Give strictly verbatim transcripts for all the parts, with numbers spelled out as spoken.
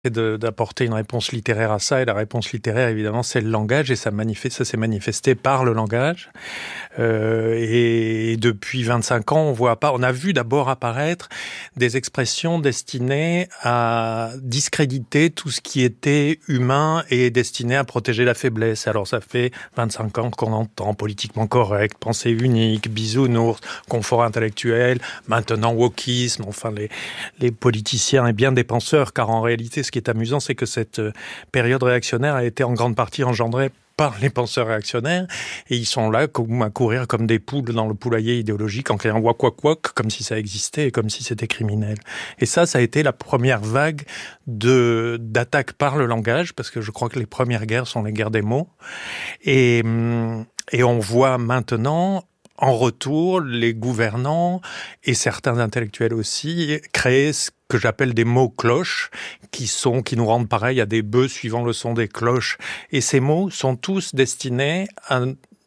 De, d'apporter une réponse littéraire à ça, et la réponse littéraire, évidemment, c'est le langage, et ça, manifeste, ça s'est manifesté par le langage. Euh, et depuis vingt-cinq ans, on voit pas, on a vu d'abord apparaître des expressions destinées à discréditer tout ce qui était humain et destiné à protéger la faiblesse. Alors ça fait vingt-cinq ans qu'on entend politiquement correct, pensée unique, bisounours, confort intellectuel, maintenant wokisme, enfin les, les politiciens et bien des penseurs, car en réalité, ce qui est amusant, c'est que cette période réactionnaire a été en grande partie engendrée par les penseurs réactionnaires, et ils sont là à courir comme des poules dans le poulailler idéologique en criant wak wak wak, comme si ça existait et comme si c'était criminel. Et ça, ça a été la première vague de, d'attaque par le langage, parce que je crois que les premières guerres sont les guerres des mots. Et, et on voit maintenant, en retour, les gouvernants et certains intellectuels aussi créer ce que j'appelle des mots cloches, qui sont, qui nous rendent pareil à des bœufs suivant le son des cloches. Et ces mots sont tous destinés à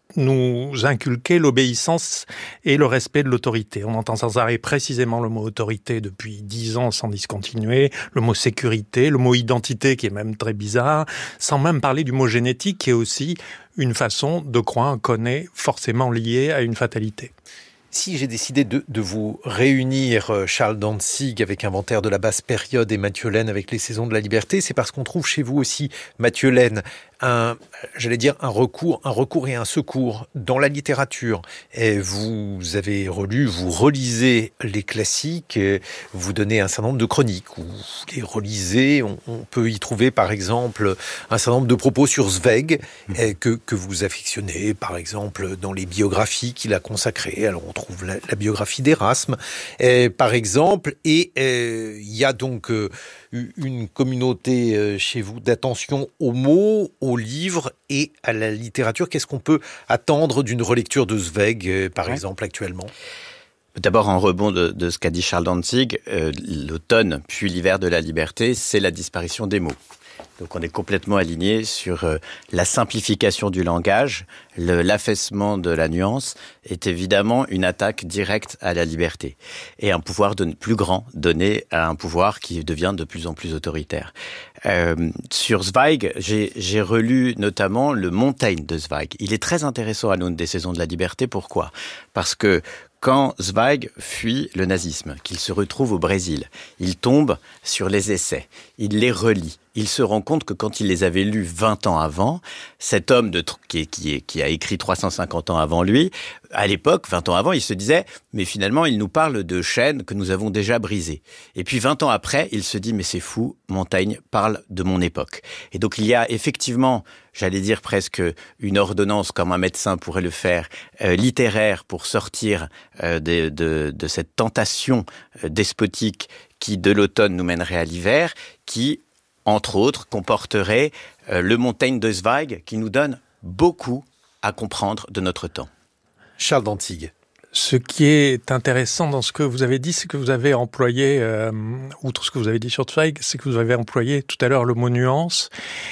nous inculquer l'obéissance et le respect de l'autorité. On entend sans arrêt précisément le mot autorité depuis dix ans sans discontinuer, le mot sécurité, le mot identité qui est même très bizarre, sans même parler du mot génétique qui est aussi une façon de croire qu'on est forcément lié à une fatalité. Si j'ai décidé de, de vous réunir, Charles Dantzig avec Inventaire de la basse période et Mathieu Laine avec Les Saisons de la liberté, c'est parce qu'on trouve chez vous aussi, Mathieu Laine, un, j'allais dire un recours, un recours et un secours dans la littérature. Et vous avez relu, vous relisez les classiques, vous donnez un certain nombre de chroniques, vous les relisez, on, on peut y trouver par exemple un certain nombre de propos sur Zweig mmh. que, que vous affectionnez, par exemple dans les biographies qu'il a consacrées. Alors on trouve la, la biographie d'Erasme, euh, par exemple, et il euh, y a donc euh, une communauté euh, chez vous d'attention aux mots, aux livres et à la littérature. Qu'est-ce qu'on peut attendre d'une relecture de Zweig, euh, par ouais. exemple, actuellement ? D'abord, en rebond de, de ce qu'a dit Charles Dantzig, euh, l'automne puis l'hiver de la liberté, c'est la disparition des mots. Donc on est complètement aligné sur euh, la simplification du langage, le, l'affaissement de la nuance est évidemment une attaque directe à la liberté et un pouvoir de, plus grand donné à un pouvoir qui devient de plus en plus autoritaire. Euh, sur Zweig, j'ai, j'ai relu notamment le Montaigne de Zweig. Il est très intéressant à l'aune des Saisons de la liberté. Pourquoi ? Parce que quand Zweig fuit le nazisme, qu'il se retrouve au Brésil, il tombe sur les essais, il les relit. Il se rend compte que quand il les avait lus vingt ans avant, cet homme de, qui, qui, qui a écrit trois cent cinquante ans avant lui, à l'époque, vingt ans avant, il se disait « mais finalement, il nous parle de chaînes que nous avons déjà brisées ». Et puis vingt ans après, il se dit « mais c'est fou, Montaigne parle de mon époque ». Et donc il y a effectivement, j'allais dire presque une ordonnance, comme un médecin pourrait le faire, euh, littéraire pour sortir euh, de, de, de cette tentation euh, despotique qui, de l'automne, nous mènerait à l'hiver, qui, entre autres, comporterait euh, le Montaigne de Zweig, qui nous donne beaucoup à comprendre de notre temps. Charles Dantzig. Ce qui est intéressant dans ce que vous avez dit, c'est que vous avez employé, euh, outre ce que vous avez dit sur Zweig, c'est que vous avez employé tout à l'heure le mot nuance.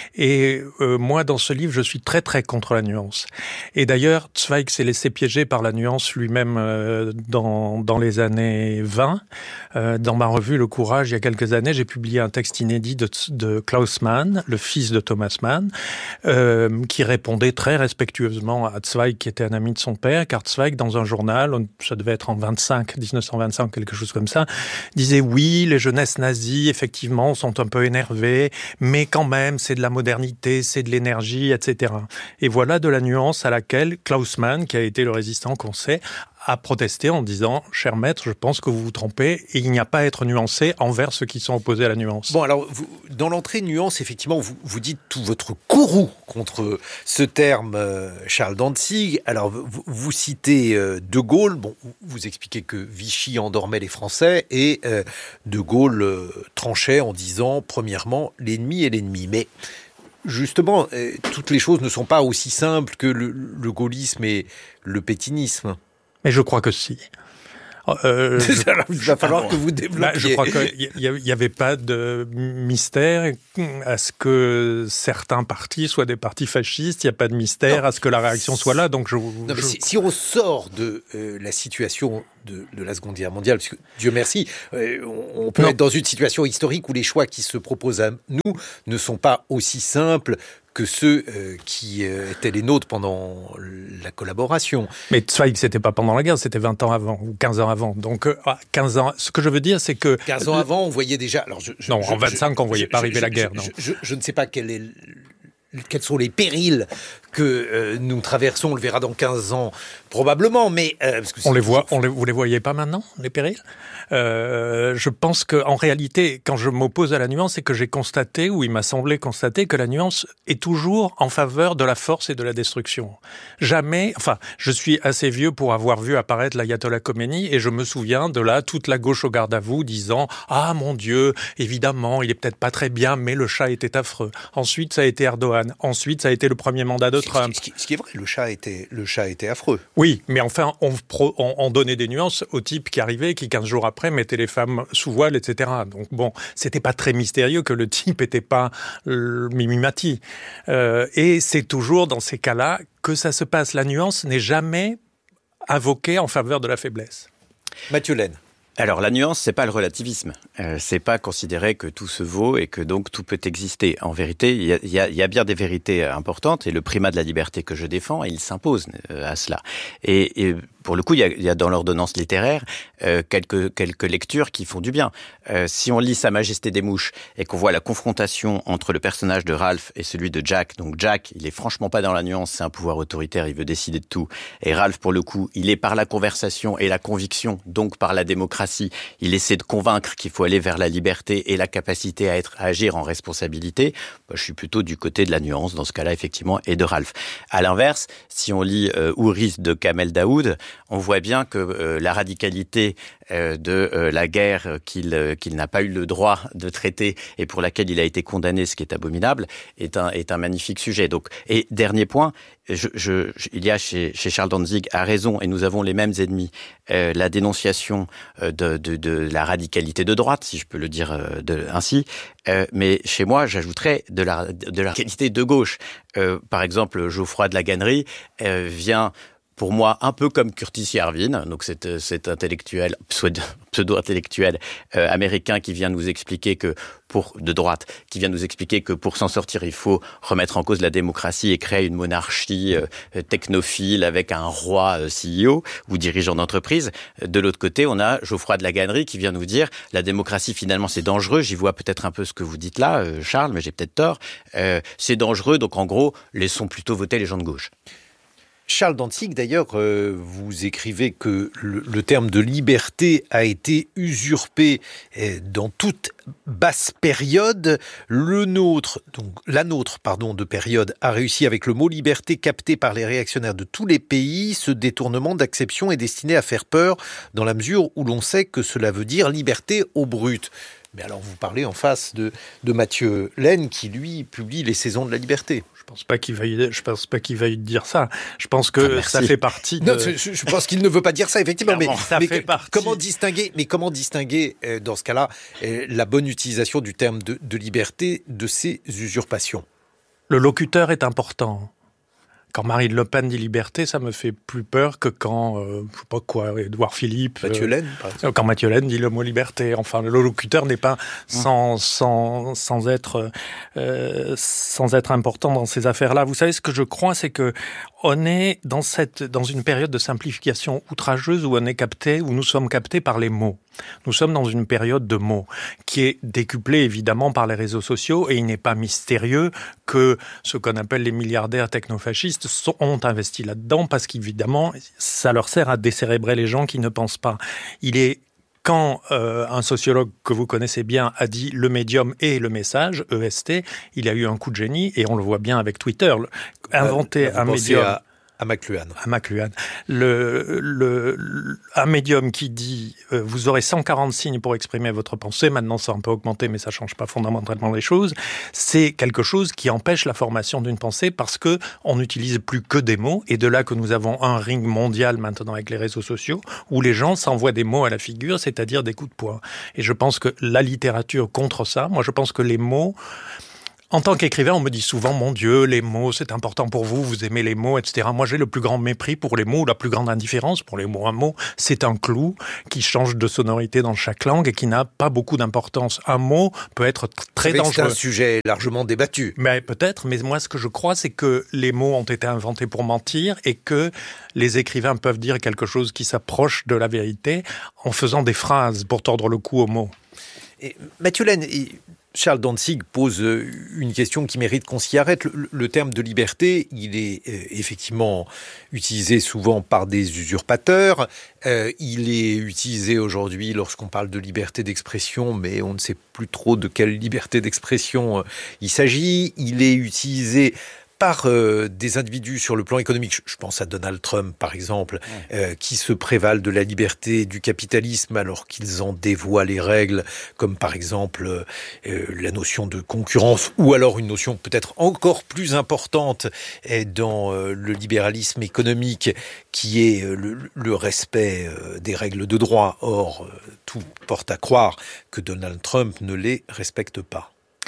Et euh, moi, dans ce livre, je suis très très contre la nuance. Et d'ailleurs, Zweig s'est laissé piéger par la nuance lui-même euh, dans dans les années vingt. Euh, dans ma revue Le Courage, il y a quelques années, j'ai publié un texte inédit de, de Klaus Mann, le fils de Thomas Mann, euh, qui répondait très respectueusement à Zweig, qui était un ami de son père, car Zweig, dans un journal, ça devait être en vingt-cinq, dix-neuf cent vingt-cinq, quelque chose comme ça, disait oui, les jeunesses nazies, effectivement, sont un peu énervées, mais quand même, c'est de la modernité, c'est de l'énergie, et cetera. Et voilà de la nuance à laquelle Klaus Mann, qui a été le résistant qu'on sait, a protesté en disant « Cher maître, je pense que vous vous trompez et il n'y a pas à être nuancé envers ceux qui sont opposés à la nuance. » Bon, alors, vous, dans l'entrée nuance, effectivement, vous, vous dites tout votre courroux contre ce terme, euh, Charles Dantzig. Alors, vous, vous citez euh, De Gaulle. Bon, vous expliquez que Vichy endormait les Français et euh, De Gaulle euh, tranchait en disant, premièrement, l'ennemi est l'ennemi. Mais justement, euh, toutes les choses ne sont pas aussi simples que le, le gaullisme et le pétinisme. Mais je crois que si. Euh, je, il va falloir que vous développiez. Là, je crois qu'il n'y avait pas de mystère à ce que certains partis soient des partis fascistes. Il n'y a pas de mystère non. à ce que la réaction soit là. Donc je, non, je... Si, si on sort de euh, la situation de, de la Seconde Guerre mondiale, puisque Dieu merci, euh, on peut non. être dans une situation historique où les choix qui se proposent à nous ne sont pas aussi simples que ceux euh, qui euh, étaient les nôtres pendant la collaboration. Mais Zweig, c'était pas pendant la guerre, c'était vingt ans avant, ou quinze ans avant. Donc, euh, quinze ans, ce que je veux dire, c'est que... quinze ans avant, on voyait déjà... Alors je, je, non, je, en vingt-cinq, je, on voyait je, pas arriver je, la guerre, je, non. Je, je, je ne sais pas quel est... Quels sont les périls que euh, nous traversons, on le verra dans quinze ans, probablement, mais... Euh, parce que on les voit, on les, vous les voyez pas maintenant, les périls euh, Je pense qu'en réalité, quand je m'oppose à la nuance, c'est que j'ai constaté, ou il m'a semblé constater, que la nuance est toujours en faveur de la force et de la destruction. Jamais... Enfin, je suis assez vieux pour avoir vu apparaître l'ayatollah Khomeini, et je me souviens de là, toute la gauche au garde à vous, disant « Ah, mon Dieu, évidemment, il est peut-être pas très bien, mais le chat était affreux. » Ensuite, ça a été Erdogan. Ensuite, ça a été le premier mandat de Trump. Ce qui, ce qui est vrai, le chat était, le chat était affreux. Oui, mais enfin, on, on, on donnait des nuances au type qui arrivait, qui quinze jours après mettait les femmes sous voile, et cetera. Donc bon, c'était pas très mystérieux que le type était pas euh, Mimimati. Euh, et c'est toujours dans ces cas-là que ça se passe. La nuance n'est jamais invoquée en faveur de la faiblesse. Mathieu Laine. Alors la nuance, c'est pas le relativisme. Euh, c'est pas considérer que tout se vaut et que donc tout peut exister. En vérité, il y a, y a, y a bien des vérités importantes et le primat de la liberté que je défends, il s'impose euh, à cela. Et, et pour le coup, il y a, y a dans l'ordonnance littéraire euh, quelques quelques lectures qui font du bien. Euh, si on lit Sa Majesté des Mouches et qu'on voit la confrontation entre le personnage de Ralph et celui de Jack, donc Jack, il est franchement pas dans la nuance, c'est un pouvoir autoritaire, il veut décider de tout. Et Ralph, pour le coup, il est par la conversation et la conviction, donc par la démocratie, il essaie de convaincre qu'il faut aller vers la liberté et la capacité à être à agir en responsabilité. Bah, je suis plutôt du côté de la nuance dans ce cas-là, effectivement, et de Ralph. À l'inverse, si on lit euh, Ouris de Kamel Daoud, on voit bien que euh, la radicalité euh, de euh, la guerre qu'il euh, qu'il n'a pas eu le droit de traiter et pour laquelle il a été condamné, ce qui est abominable, est un est un magnifique sujet. Donc, et dernier point, je, je, je, il y a chez, chez Charles Dantzig a raison, et nous avons les mêmes ennemis, euh, la dénonciation euh, de, de, de la radicalité de droite, si je peux le dire euh, de, ainsi. Euh, mais chez moi, j'ajouterais de la de la radicalité de gauche. Euh, par exemple, Geoffroy de la Gannerie euh, vient pour moi, un peu comme Curtis Yarvin, donc cet, cet intellectuel, pseudo-intellectuel euh, américain qui vient nous expliquer que, pour de droite, qui vient nous expliquer que pour s'en sortir, il faut remettre en cause la démocratie et créer une monarchie euh, technophile avec un roi euh, C E O ou dirigeant d'entreprise. De l'autre côté, on a Geoffroy de la Gannerie qui vient nous dire la démocratie, finalement, c'est dangereux. J'y vois peut-être un peu ce que vous dites là, euh, Charles, mais j'ai peut-être tort. Euh, c'est dangereux, donc en gros, laissons plutôt voter les gens de gauche. Charles Dantzig, d'ailleurs, euh, vous écrivez que le, le terme de liberté a été usurpé euh, dans toute basse période. Le nôtre, donc la nôtre, pardon, de période a réussi avec le mot liberté capté par les réactionnaires de tous les pays. Ce détournement d'acception est destiné à faire peur dans la mesure où l'on sait que cela veut dire liberté au brut. Mais alors vous parlez en face de, de Mathieu Laine qui, lui, publie Les Saisons de la Liberté. Je pense pas qu'il veuille, je pense pas qu'il veuille dire ça. Je pense que ah, ça fait partie de... Non, je, je pense qu'il ne veut pas dire ça, effectivement. mais ça mais fait partie... comment distinguer, mais comment distinguer, euh, dans ce cas-là, euh, la bonne utilisation du terme de, de liberté de ces usurpations ? Le locuteur est important. Quand Marine Le Pen dit liberté, ça me fait plus peur que quand, euh, je sais pas quoi, Édouard Philippe... Mathieu Laine, par exemple. Quand Mathieu Laine dit le mot liberté. Enfin, le locuteur n'est pas sans, sans, sans, être, euh, sans être important dans ces affaires-là. Vous savez, ce que je crois, c'est que on est dans, cette, dans une période de simplification outrageuse où on est capté, où nous sommes captés par les mots. Nous sommes dans une période de mots qui est décuplée évidemment par les réseaux sociaux et il n'est pas mystérieux que ce qu'on appelle les milliardaires technofascistes sont, ont investi là-dedans parce qu'évidemment ça leur sert à décérébrer les gens qui ne pensent pas. Il est Quand euh, un sociologue que vous connaissez bien a dit le médium et le message, E S T, il a eu un coup de génie et on le voit bien avec Twitter. Inventer euh, un médium... À... À McLuhan. À McLuhan. Le, le, le, un médium qui dit euh, vous aurez cent quarante signes pour exprimer votre pensée, maintenant ça a un peu augmenté mais ça ne change pas fondamentalement les choses, c'est quelque chose qui empêche la formation d'une pensée parce qu'on n'utilise plus que des mots et de là que nous avons un ring mondial maintenant avec les réseaux sociaux où les gens s'envoient des mots à la figure, c'est-à-dire des coups de poing. Et je pense que la littérature contre ça, moi je pense que les mots... En tant qu'écrivain, on me dit souvent, mon Dieu, les mots, c'est important pour vous, vous aimez les mots, et cetera. Moi, j'ai le plus grand mépris pour les mots, la plus grande indifférence pour les mots. Un mot, c'est un clou qui change de sonorité dans chaque langue et qui n'a pas beaucoup d'importance. Un mot peut être très dangereux. C'est un sujet largement débattu. Mais peut-être, mais moi, ce que je crois, c'est que les mots ont été inventés pour mentir et que les écrivains peuvent dire quelque chose qui s'approche de la vérité en faisant des phrases pour tordre le cou aux mots. Et Mathieu Laine, Charles Dantzig pose une question qui mérite qu'on s'y arrête. Le, le terme de liberté, il est euh, effectivement utilisé souvent par des usurpateurs. Euh, il est utilisé aujourd'hui lorsqu'on parle de liberté d'expression, mais on ne sait plus trop de quelle liberté d'expression euh, il s'agit. Il est utilisé par euh, des individus sur le plan économique, je, je pense à Donald Trump par exemple, euh, qui se prévalent de la liberté du capitalisme alors qu'ils en dévoient les règles, comme par exemple euh, la notion de concurrence, ou alors une notion peut-être encore plus importante est dans euh, le libéralisme économique, qui est euh, le, le respect euh, des règles de droit. Or, euh, tout porte à croire que Donald Trump ne les respecte pas.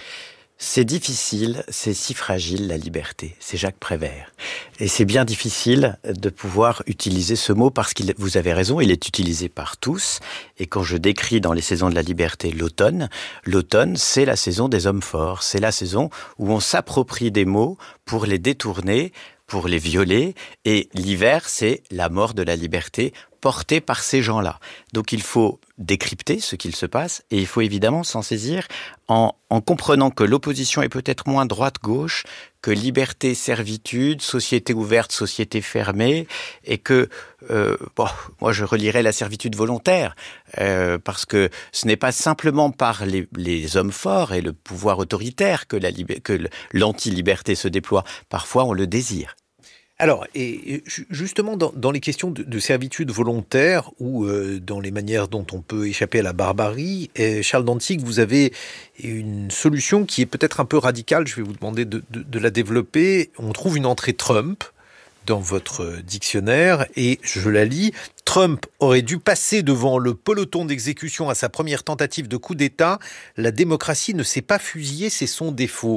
C'est difficile, c'est si fragile la liberté, c'est Jacques Prévert. Et c'est bien difficile de pouvoir utiliser ce mot parce que vous avez raison, il est utilisé par tous. Et quand je décris dans les saisons de la liberté l'automne, l'automne c'est la saison des hommes forts, c'est la saison où on s'approprie des mots pour les détourner, pour les violer. Et l'hiver c'est la mort de la liberté portée par ces gens-là. Donc il faut décrypter ce qu'il se passe et il faut évidemment s'en saisir en, en comprenant que l'opposition est peut-être moins droite-gauche que liberté, servitude, société ouverte, société fermée, et que, euh, bon, moi je relierais la servitude volontaire, euh, parce que ce n'est pas simplement par les, les hommes forts et le pouvoir autoritaire que, la lib- que l'anti-liberté se déploie, parfois on le désire. Alors, et justement, dans, dans les questions de, de servitude volontaire ou euh, dans les manières dont on peut échapper à la barbarie, euh, Charles Dantzig, vous avez une solution qui est peut-être un peu radicale, je vais vous demander de, de, de la développer. On trouve une entrée Trump dans votre dictionnaire et je la lis. Trump aurait dû passer devant le peloton d'exécution à sa première tentative de coup d'État. La démocratie ne s'est pas fusillée, c'est son défaut.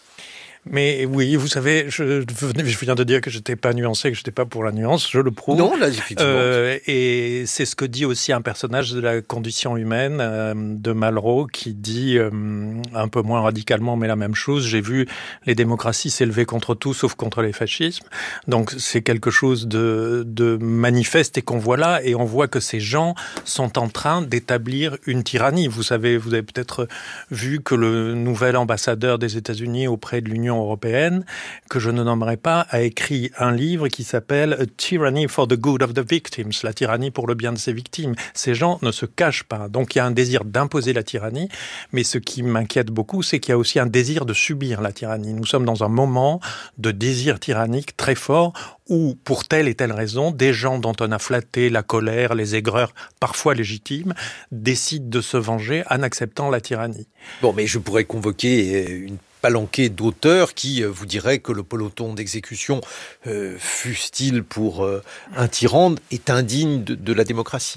Mais oui, vous savez, je, je viens de dire que j'étais pas nuancé, que j'étais pas pour la nuance, je le prouve. Non, là, effectivement. Euh, et c'est ce que dit aussi un personnage de la condition humaine, euh, de Malraux, qui dit, euh, un peu moins radicalement, mais la même chose. J'ai vu les démocraties s'élever contre tout, sauf contre les fascismes. Donc c'est quelque chose de, de manifeste et qu'on voit là, et on voit que ces gens sont en train d'établir une tyrannie. Vous savez, vous avez peut-être vu que le nouvel ambassadeur des États-Unis auprès de l'Union européenne, que je ne nommerai pas, a écrit un livre qui s'appelle A Tyranny for the Good of the Victims, la tyrannie pour le bien de ses victimes. Ces gens ne se cachent pas. Donc il y a un désir d'imposer la tyrannie, mais ce qui m'inquiète beaucoup, c'est qu'il y a aussi un désir de subir la tyrannie. Nous sommes dans un moment de désir tyrannique très fort où, pour telle et telle raison, des gens dont on a flatté la colère, les aigreurs, parfois légitimes, décident de se venger en acceptant la tyrannie. Bon, mais je pourrais convoquer une palanquée d'auteurs qui euh, vous diraient que le peloton d'exécution, euh, fût-il pour euh, un tyran, est indigne de, de la démocratie.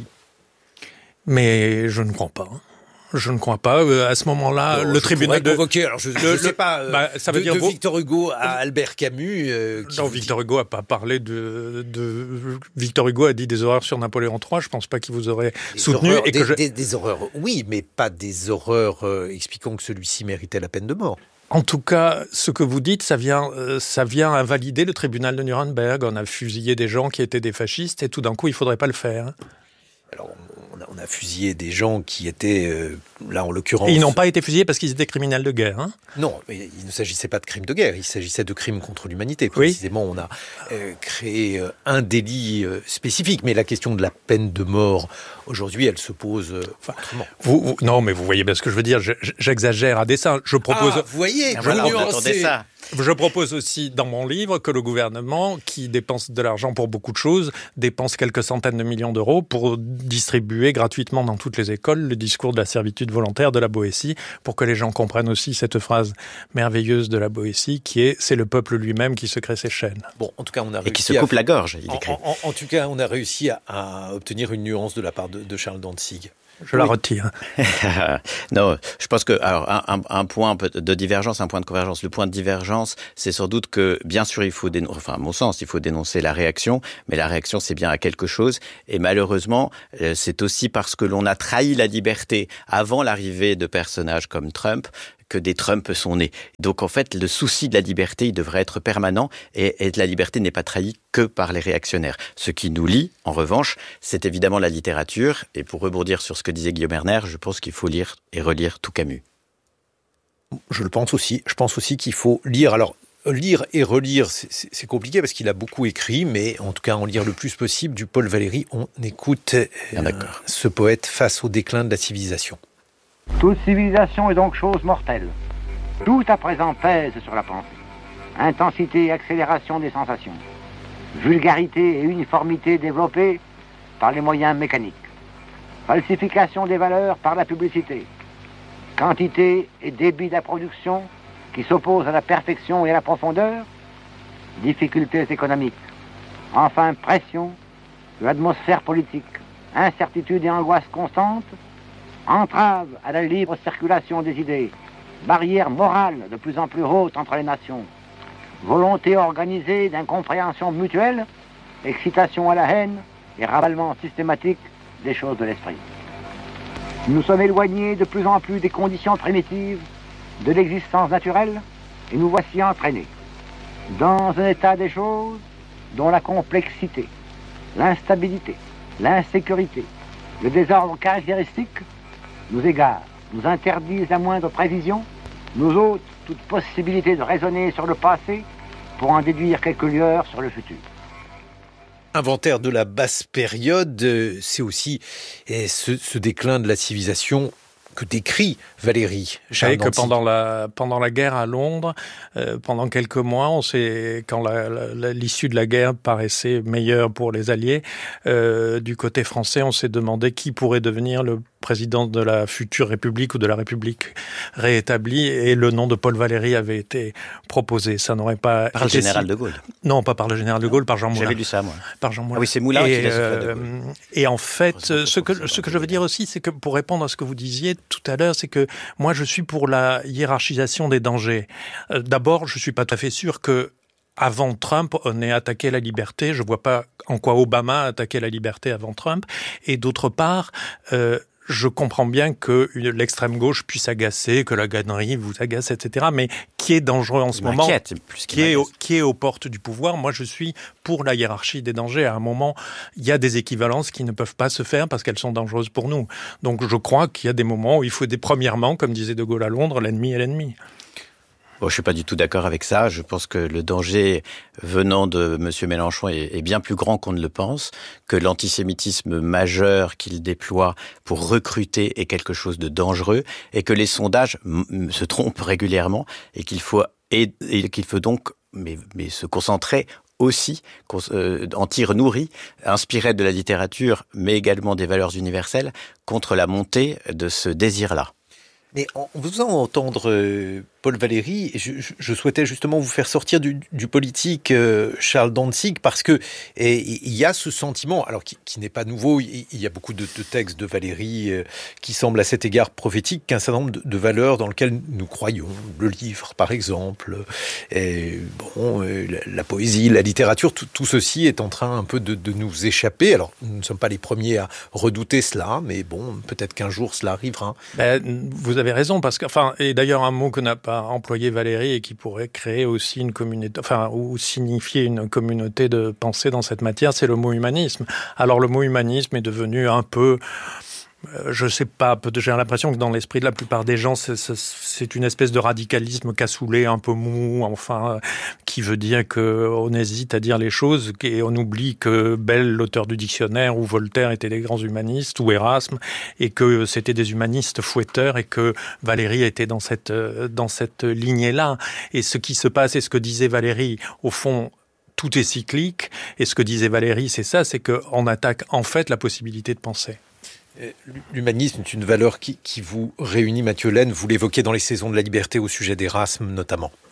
Mais je ne crois pas. Je ne crois pas. À ce moment-là, non, le tribunal de... convoquer, alors je ne sais pas, euh, bah, ça veut de, dire de vous... Victor Hugo à Albert Camus. Euh, qui non, Victor dit... Hugo n'a pas parlé de, de... Victor Hugo a dit des horreurs sur Napoléon trois. Je ne pense pas qu'il vous aurait des soutenu. Horreurs, et que des, je... des, des horreurs, oui, mais pas des horreurs euh, expliquant que celui-ci méritait la peine de mort. En tout cas, ce que vous dites, ça vient, euh, ça vient invalider le tribunal de Nuremberg. On a fusillé des gens qui étaient des fascistes et tout d'un coup, il ne faudrait pas le faire. Alors, on a, on a fusillé des gens qui étaient, euh, là en l'occurrence... Et ils n'ont pas été fusillés parce qu'ils étaient criminels de guerre. Hein non, mais il ne s'agissait pas de crimes de guerre, il s'agissait de crimes contre l'humanité. Précisément, oui. On a euh, créé euh, un délit euh, spécifique, mais la question de la peine de mort, aujourd'hui, elle se pose euh, enfin, autrement. Vous, vous, non, mais vous voyez bien ce que je veux dire, je, j'exagère à dessein. Je propose... Ah, vous voyez, je voilà, nuancez ça. Je propose aussi dans mon livre que le gouvernement, qui dépense de l'argent pour beaucoup de choses, dépense quelques centaines de millions d'euros pour distribuer gratuitement dans toutes les écoles le discours de la servitude volontaire de la Boétie, pour que les gens comprennent aussi cette phrase merveilleuse de la Boétie qui est « c'est le peuple lui-même qui se crée ses chaînes ». Bon, en tout cas, on a réussi et qui se coupe à... la gorge, il écrit. En, en, en tout cas, on a réussi à, à obtenir une nuance de la part de, de Charles Dantzig. Je la oui. retire. Non, je pense que alors un, un, un point de divergence, un point de convergence. Le point de divergence, c'est sans doute que bien sûr il faut dénoncer, enfin à mon sens, il faut dénoncer la réaction, mais la réaction c'est bien à quelque chose. Et malheureusement, c'est aussi parce que l'on a trahi la liberté avant l'arrivée de personnages comme Trump que des Trump sont nés. Donc en fait, le souci de la liberté, il devrait être permanent et, et la liberté n'est pas trahie que par les réactionnaires. Ce qui nous lie, en revanche, c'est évidemment la littérature. Et pour rebondir sur ce que disait Guillaume Erner, je pense qu'il faut lire et relire tout Camus. Je le pense aussi. Je pense aussi qu'il faut lire. Alors, lire et relire, c'est, c'est compliqué parce qu'il a beaucoup écrit, mais en tout cas, en lire le plus possible du Paul Valéry. On écoute euh, ce poète face au déclin de la civilisation. Toute civilisation est donc chose mortelle. Tout à présent pèse sur la pensée. Intensité et accélération des sensations. Vulgarité et uniformité développées par les moyens mécaniques. Falsification des valeurs par la publicité. Quantité et débit de la production qui s'opposent à la perfection et à la profondeur. Difficultés économiques. Enfin, pression de l'atmosphère politique. Incertitude et angoisse constantes. Entrave à la libre circulation des idées, barrière morale de plus en plus haute entre les nations, volonté organisée d'incompréhension mutuelle, excitation à la haine et ravalement systématique des choses de l'esprit. Nous sommes éloignés de plus en plus des conditions primitives de l'existence naturelle et nous voici entraînés dans un état des choses dont la complexité, l'instabilité, l'insécurité, le désordre caractéristique nous égarent, nous interdisent la moindre prévision, nous ôtent toute possibilité de raisonner sur le passé pour en déduire quelques lueurs sur le futur. Inventaire de la basse période, c'est aussi ce, ce déclin de la civilisation que décrit Valéry. Vous savez que pendant la, pendant la guerre à Londres, euh, pendant quelques mois, on sait, quand la, la, l'issue de la guerre paraissait meilleure pour les Alliés, euh, du côté français, on s'est demandé qui pourrait devenir le président de la future République ou de la République réétablie, et le nom de Paul Valéry avait été proposé. Ça n'aurait pas par le général si... de Gaulle. Non, pas par le général de Gaulle, par Jean Moulin. J'avais lu ça, moi. Par Jean Moulin. Ah oui, c'est Moulin et, qui l'a euh, Et en fait, ce que, ce que je veux dire aussi, c'est que pour répondre à ce que vous disiez tout à l'heure, c'est que moi, je suis pour la hiérarchisation des dangers. Euh, d'abord, je suis pas tout à fait sûr que avant Trump, on ait attaqué la liberté. Je vois pas en quoi Obama a attaqué la liberté avant Trump. Et d'autre part, euh, je comprends bien que l'extrême gauche puisse agacer, que la gagnerie vous agace, et cetera. Mais qui est dangereux en ce moment, plus qui est, au, qui est aux portes du pouvoir, moi je suis pour la hiérarchie des dangers. À un moment, il y a des équivalences qui ne peuvent pas se faire parce qu'elles sont dangereuses pour nous. Donc je crois qu'il y a des moments où il faut des premièrement, comme disait De Gaulle à Londres, l'ennemi est l'ennemi. Bon, je suis pas du tout d'accord avec ça. Je pense que le danger venant de M. Mélenchon est, est bien plus grand qu'on ne le pense, que l'antisémitisme majeur qu'il déploie pour recruter est quelque chose de dangereux, et que les sondages m- se trompent régulièrement, et qu'il faut et, et qu'il faut donc mais, mais se concentrer aussi euh, en tir nourri, inspiré de la littérature, mais également des valeurs universelles, contre la montée de ce désir-là. Mais en vous faisant entendre euh, Paul Valéry, je, je souhaitais justement vous faire sortir du, du politique euh, Charles Dantzig, parce que il y a ce sentiment, alors qui, qui n'est pas nouveau, il y a beaucoup de, de textes de Valéry euh, qui semblent à cet égard prophétiques, qu'un certain nombre de, de valeurs dans lesquelles nous croyons, le livre par exemple, et, bon, euh, la, la poésie, la littérature, tout, tout ceci est en train un peu de, de nous échapper. Alors nous ne sommes pas les premiers à redouter cela, mais bon, peut-être qu'un jour cela arrivera. Ben, vous avez raison, parce que, enfin, et d'ailleurs un mot que n'a pas employé Valéry et qui pourrait créer aussi une communauté, enfin, ou signifier une communauté de pensée dans cette matière, c'est le mot humanisme. Alors le mot humanisme est devenu un peu, euh, je sais pas, j'ai l'impression que dans l'esprit de la plupart des gens, c'est, c'est, c'est une espèce de radicalisme cassoulet, un peu mou, enfin, qui veut dire qu'on hésite à dire les choses et on oublie que Bell, l'auteur du dictionnaire, ou Voltaire étaient des grands humanistes, ou Erasme, et que c'était des humanistes fouetteurs, et que Valéry était dans cette, dans cette lignée-là. Et ce qui se passe, et ce que disait Valéry, au fond, tout est cyclique, et ce que disait Valéry, c'est ça, c'est qu'on attaque en fait la possibilité de penser. L'humanisme est une valeur qui, qui vous réunit, Mathieu Laine. Vous l'évoquez dans les Saisons de la liberté au sujet d'Erasme notamment.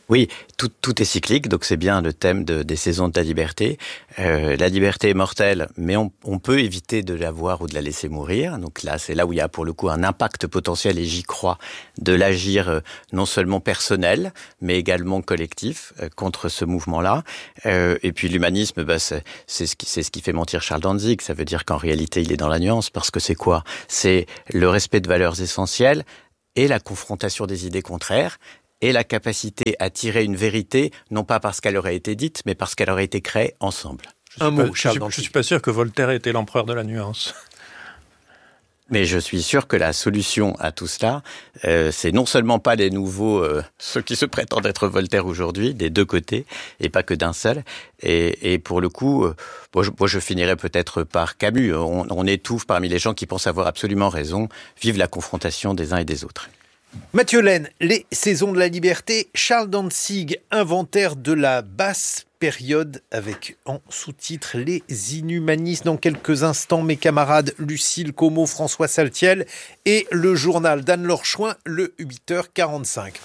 Oui, tout, tout est cyclique, donc c'est bien le thème de, des saisons de la liberté. Euh, la liberté est mortelle, mais on, on peut éviter de l'avoir ou de la laisser mourir. Donc là, c'est là où il y a pour le coup un impact potentiel, et j'y crois, de l'agir euh, non seulement personnel, mais également collectif euh, contre ce mouvement-là. Euh, et puis l'humanisme, bah, c'est, c'est, ce qui, c'est ce qui fait mentir Charles Dantzig. Ça veut dire qu'en réalité, il est dans la nuance, parce que c'est quoi ? C'est le respect de valeurs essentielles et la confrontation des idées contraires, et la capacité à tirer une vérité, non pas parce qu'elle aurait été dite, mais parce qu'elle aurait été créée ensemble. Un mot, Charles Dantzig. Je ne suis pas sûr que Voltaire était l'empereur de la nuance. Mais je suis sûr que la solution à tout cela, euh, c'est non seulement pas les nouveaux, euh, ceux qui se prétendent être Voltaire aujourd'hui, des deux côtés, et pas que d'un seul. Et, et pour le coup, euh, moi, je, moi je finirais peut-être par Camus. On, on étouffe parmi les gens qui pensent avoir absolument raison. Vive la confrontation des uns et des autres. Mathieu Laine, les saisons de la liberté, Charles Dantzig, inventaire de la basse période, avec en sous-titre Les Inhumanistes. Dans quelques instants, mes camarades Lucille Como, François Saltiel et le journal d'Anne-Laure Chouin, le huit heures quarante-cinq.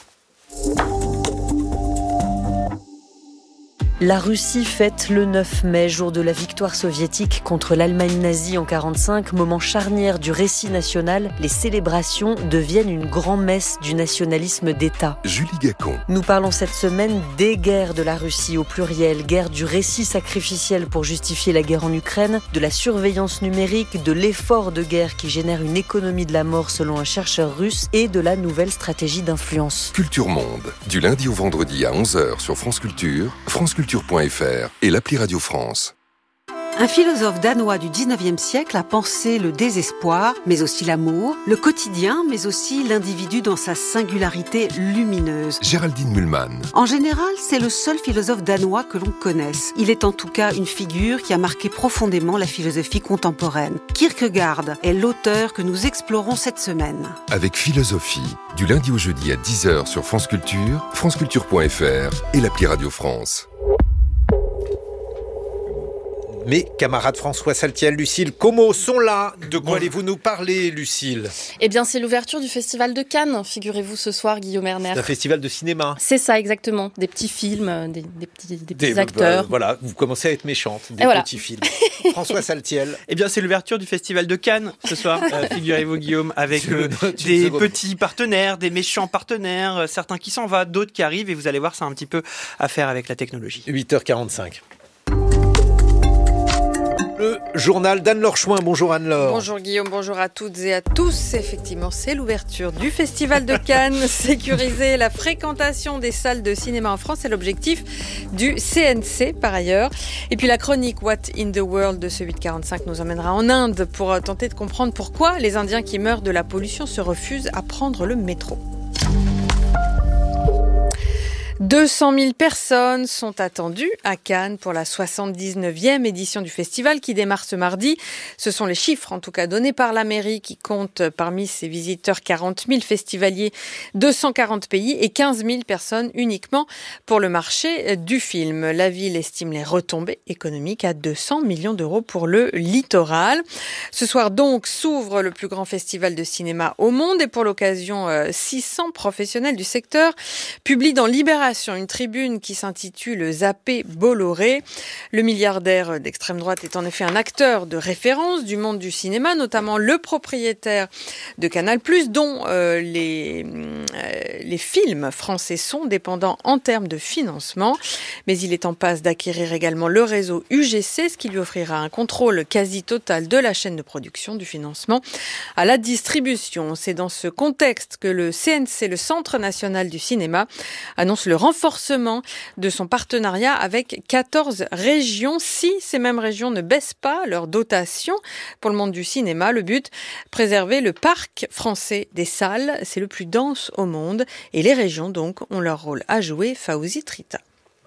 La Russie fête le neuf mai, jour de la victoire soviétique contre l'Allemagne nazie en quarante-cinq, moment charnière du récit national. Les célébrations deviennent une grand-messe du nationalisme d'État. Julie Gacon. Nous parlons cette semaine des guerres de la Russie au pluriel, guerre du récit sacrificiel pour justifier la guerre en Ukraine, de la surveillance numérique, de l'effort de guerre qui génère une économie de la mort selon un chercheur russe et de la nouvelle stratégie d'influence. Culture Monde, du lundi au vendredi à onze heures sur France Culture, France Culture. .fr et l'appli Radio France. Un philosophe danois du dix-neuvième siècle a pensé le désespoir, mais aussi l'amour, le quotidien, mais aussi l'individu dans sa singularité lumineuse. Géraldine Mühlmann. En général, c'est le seul philosophe danois que l'on connaisse. Il est en tout cas une figure qui a marqué profondément la philosophie contemporaine. Kierkegaard est l'auteur que nous explorons cette semaine. Avec Philosophie, du lundi au jeudi à dix heures sur France Culture, franceculture.fr et l'appli Radio France. Mes camarades François Saltiel, Lucille Como sont là. De quoi allez-vous nous parler, Lucille ? Eh bien, c'est l'ouverture du Festival de Cannes, figurez-vous ce soir, Guillaume Erner. C'est un festival de cinéma. C'est ça, exactement. Des petits films, des, des petits, des petits des, acteurs. Bah, voilà, vous commencez à être méchante. Des Et voilà. petits films. François Saltiel. Eh bien, c'est l'ouverture du Festival de Cannes ce soir, euh, figurez-vous, Guillaume, avec euh, des petits partenaires, des méchants partenaires, euh, certains qui s'en vont, d'autres qui arrivent, et vous allez voir, ça a un petit peu à faire avec la technologie. huit heures quarante-cinq. Le journal d'Anne-Laure Chouin. Bonjour Anne-Laure. Bonjour Guillaume, bonjour à toutes et à tous. Effectivement, c'est l'ouverture du Festival de Cannes. Sécuriser la fréquentation des salles de cinéma en France, c'est l'objectif du C N C par ailleurs. Et puis la chronique What in the World de ce huit quarante-cinq nous emmènera en Inde pour tenter de comprendre pourquoi les Indiens qui meurent de la pollution se refusent à prendre le métro. deux cent mille personnes sont attendues à Cannes pour la soixante-dix-neuvième édition du festival qui démarre ce mardi. Ce sont les chiffres, en tout cas, donnés par la mairie qui compte parmi ses visiteurs quarante mille festivaliers, deux cent quarante pays et quinze mille personnes uniquement pour le marché du film. La ville estime les retombées économiques à deux cents millions d'euros pour le littoral. Ce soir donc s'ouvre le plus grand festival de cinéma au monde et pour l'occasion, six cents professionnels du secteur publient dans Libération une tribune qui s'intitule Zappé Bolloré. Le milliardaire d'extrême droite est en effet un acteur de référence du monde du cinéma, notamment le propriétaire de Canal+, dont euh, les, euh, les films français sont dépendants en termes de financement. Mais il est en passe d'acquérir également le réseau U G C, ce qui lui offrira un contrôle quasi total de la chaîne de production, du financement à la distribution. C'est dans ce contexte que le C N C, le Centre national du cinéma, annonce le renforcement de son partenariat avec quatorze régions. Si ces mêmes régions ne baissent pas leur dotation pour le monde du cinéma, le but, préserver le parc français des salles. C'est le plus dense au monde et les régions donc ont leur rôle à jouer. Fawzi Trita.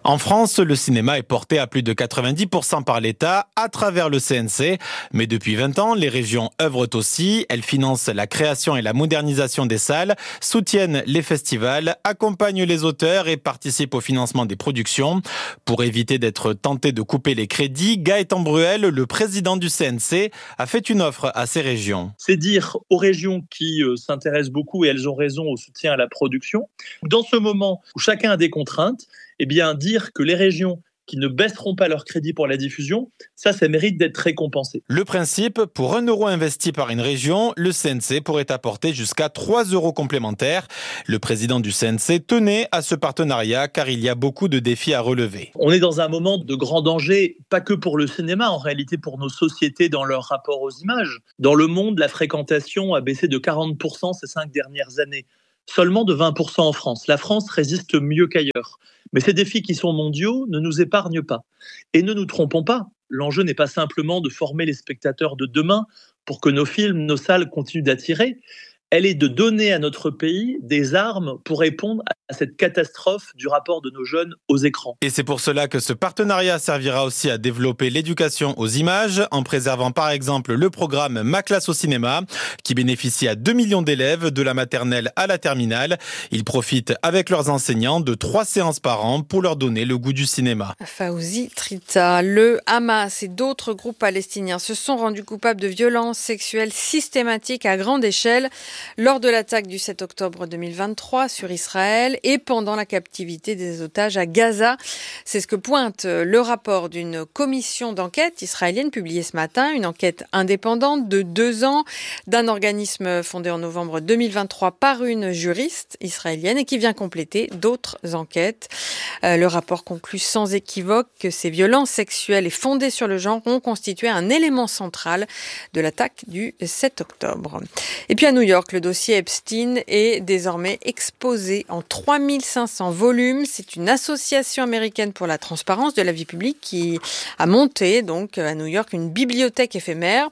En France, le cinéma est porté à plus de quatre-vingt-dix pour cent par l'État à travers le C N C. Mais depuis vingt ans, les régions œuvrent aussi. Elles financent la création et la modernisation des salles, soutiennent les festivals, accompagnent les auteurs et participent au financement des productions. Pour éviter d'être tenté de couper les crédits, Gaëtan Bruel, le président du C N C, a fait une offre à ces régions. C'est dire aux régions qui euh, s'intéressent beaucoup, et elles ont raison, au soutien à la production. Dans ce moment où chacun a des contraintes, eh bien, dire que les régions qui ne baisseront pas leur crédit pour la diffusion, ça, ça mérite d'être récompensé. Le principe, pour un euro investi par une région, le C N C pourrait apporter jusqu'à trois euros complémentaires. Le président du C N C tenait à ce partenariat car il y a beaucoup de défis à relever. On est dans un moment de grand danger, pas que pour le cinéma, en réalité pour nos sociétés dans leur rapport aux images. Dans le monde, la fréquentation a baissé de quarante pour cent ces cinq dernières années, seulement de vingt pour cent en France. La France résiste mieux qu'ailleurs. Mais ces défis qui sont mondiaux ne nous épargnent pas. Et ne nous trompons pas, l'enjeu n'est pas simplement de former les spectateurs de demain pour que nos films, nos salles continuent d'attirer. Elle est de donner à notre pays des armes pour répondre à cette catastrophe du rapport de nos jeunes aux écrans. Et c'est pour cela que ce partenariat servira aussi à développer l'éducation aux images, en préservant par exemple le programme Ma classe au cinéma, qui bénéficie à deux millions d'élèves de la maternelle à la terminale. Ils profitent avec leurs enseignants de trois séances par an pour leur donner le goût du cinéma. Fawzi Trita, le Hamas et d'autres groupes palestiniens se sont rendus coupables de violences sexuelles systématiques à grande échelle lors de l'attaque du sept octobre deux mille vingt-trois sur Israël et pendant la captivité des otages à Gaza. C'est ce que pointe le rapport d'une commission d'enquête israélienne publiée ce matin, une enquête indépendante de deux ans d'un organisme fondé en novembre deux mille vingt-trois par une juriste israélienne et qui vient compléter d'autres enquêtes. Euh, le rapport conclut sans équivoque que ces violences sexuelles et fondées sur le genre ont constitué un élément central de l'attaque du sept octobre. Et puis à New York, le dossier Epstein est désormais exposé en trois mille cinq cents volumes. C'est une association américaine pour la transparence de la vie publique qui a monté donc à New York une bibliothèque éphémère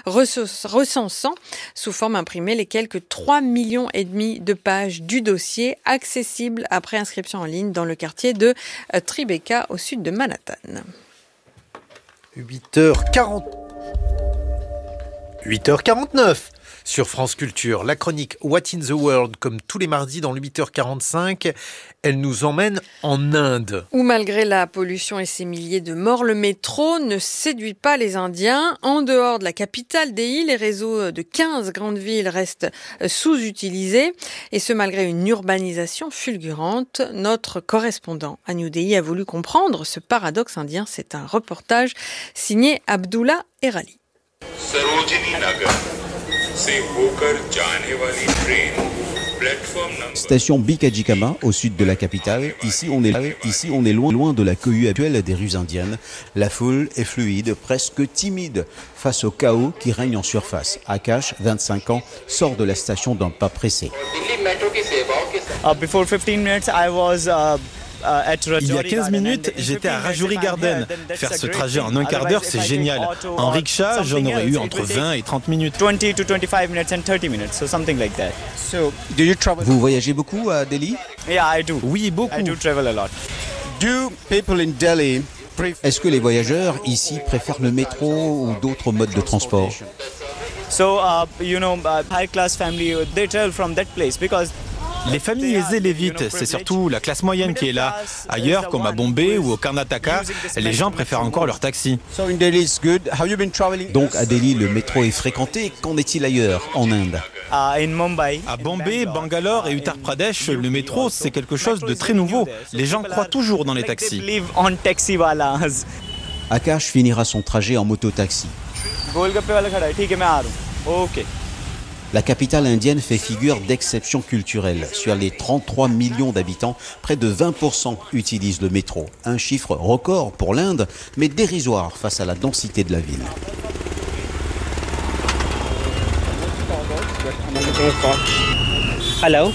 recensant sous forme imprimée les quelques trois millions et demi de pages du dossier accessibles après inscription en ligne dans le quartier de Tribeca au sud de Manhattan. huit heures quarante... huit heures quarante-neuf sur France Culture. La chronique What in the World, comme tous les mardis dans le huit heures quarante-cinq, elle nous emmène en Inde. Où malgré la pollution et ses milliers de morts, le métro ne séduit pas les Indiens. En dehors de la capitale Delhi, les réseaux de quinze grandes villes restent sous-utilisés. Et ce, malgré une urbanisation fulgurante. Notre correspondant à New Delhi a voulu comprendre ce paradoxe indien. C'est un reportage signé Abdullah Erali. Station Bikajikama, au sud de la capitale. Ici, on est, ici, on est loin, loin de la cohue actuelle des rues indiennes. La foule est fluide, presque timide, face au chaos qui règne en surface. Akash, vingt-cinq ans, sort de la station d'un pas pressé. Uh, before fifteen minutes, I was, uh... Il y a quinze minutes, j'étais à Rajouri Garden. Faire ce trajet en un quart d'heure, c'est génial. En rickshaw, j'en aurais eu entre vingt et trente minutes. Vous voyagez beaucoup à Delhi? Oui, beaucoup. Est-ce que les voyageurs ici préfèrent le métro ou d'autres modes de transport? So, uh, you know, uh, high-class family, they travel from that place because les familles aisées l'évitent, c'est surtout la classe moyenne qui est là. Ailleurs, comme à Bombay ou au Karnataka, les gens préfèrent encore leur taxi. Donc à Delhi, le métro est fréquenté. Qu'en est-il ailleurs, en Inde? À Bombay, Bangalore et Uttar Pradesh, le métro, c'est quelque chose de très nouveau. Les gens croient toujours dans les taxis. Akash finira son trajet en moto-taxi. La capitale indienne fait figure d'exception culturelle. Sur les trente-trois millions d'habitants, près de vingt pour cent utilisent le métro. Un chiffre record pour l'Inde, mais dérisoire face à la densité de la ville. Hello.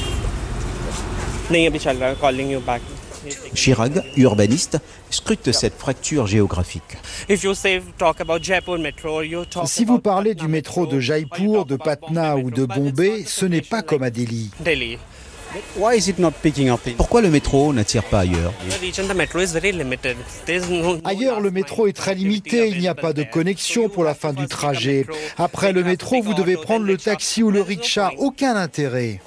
Calling you back. Chirag, urbaniste, scrute cette fracture géographique. Si vous parlez du métro de Jaipur, de Patna ou de Bombay, ce n'est pas comme à Delhi. Pourquoi le métro n'attire pas ailleurs? Ailleurs, le métro est très limité, il n'y a pas de connexion pour la fin du trajet. Après le métro, vous devez prendre le taxi ou le rickshaw, aucun intérêt.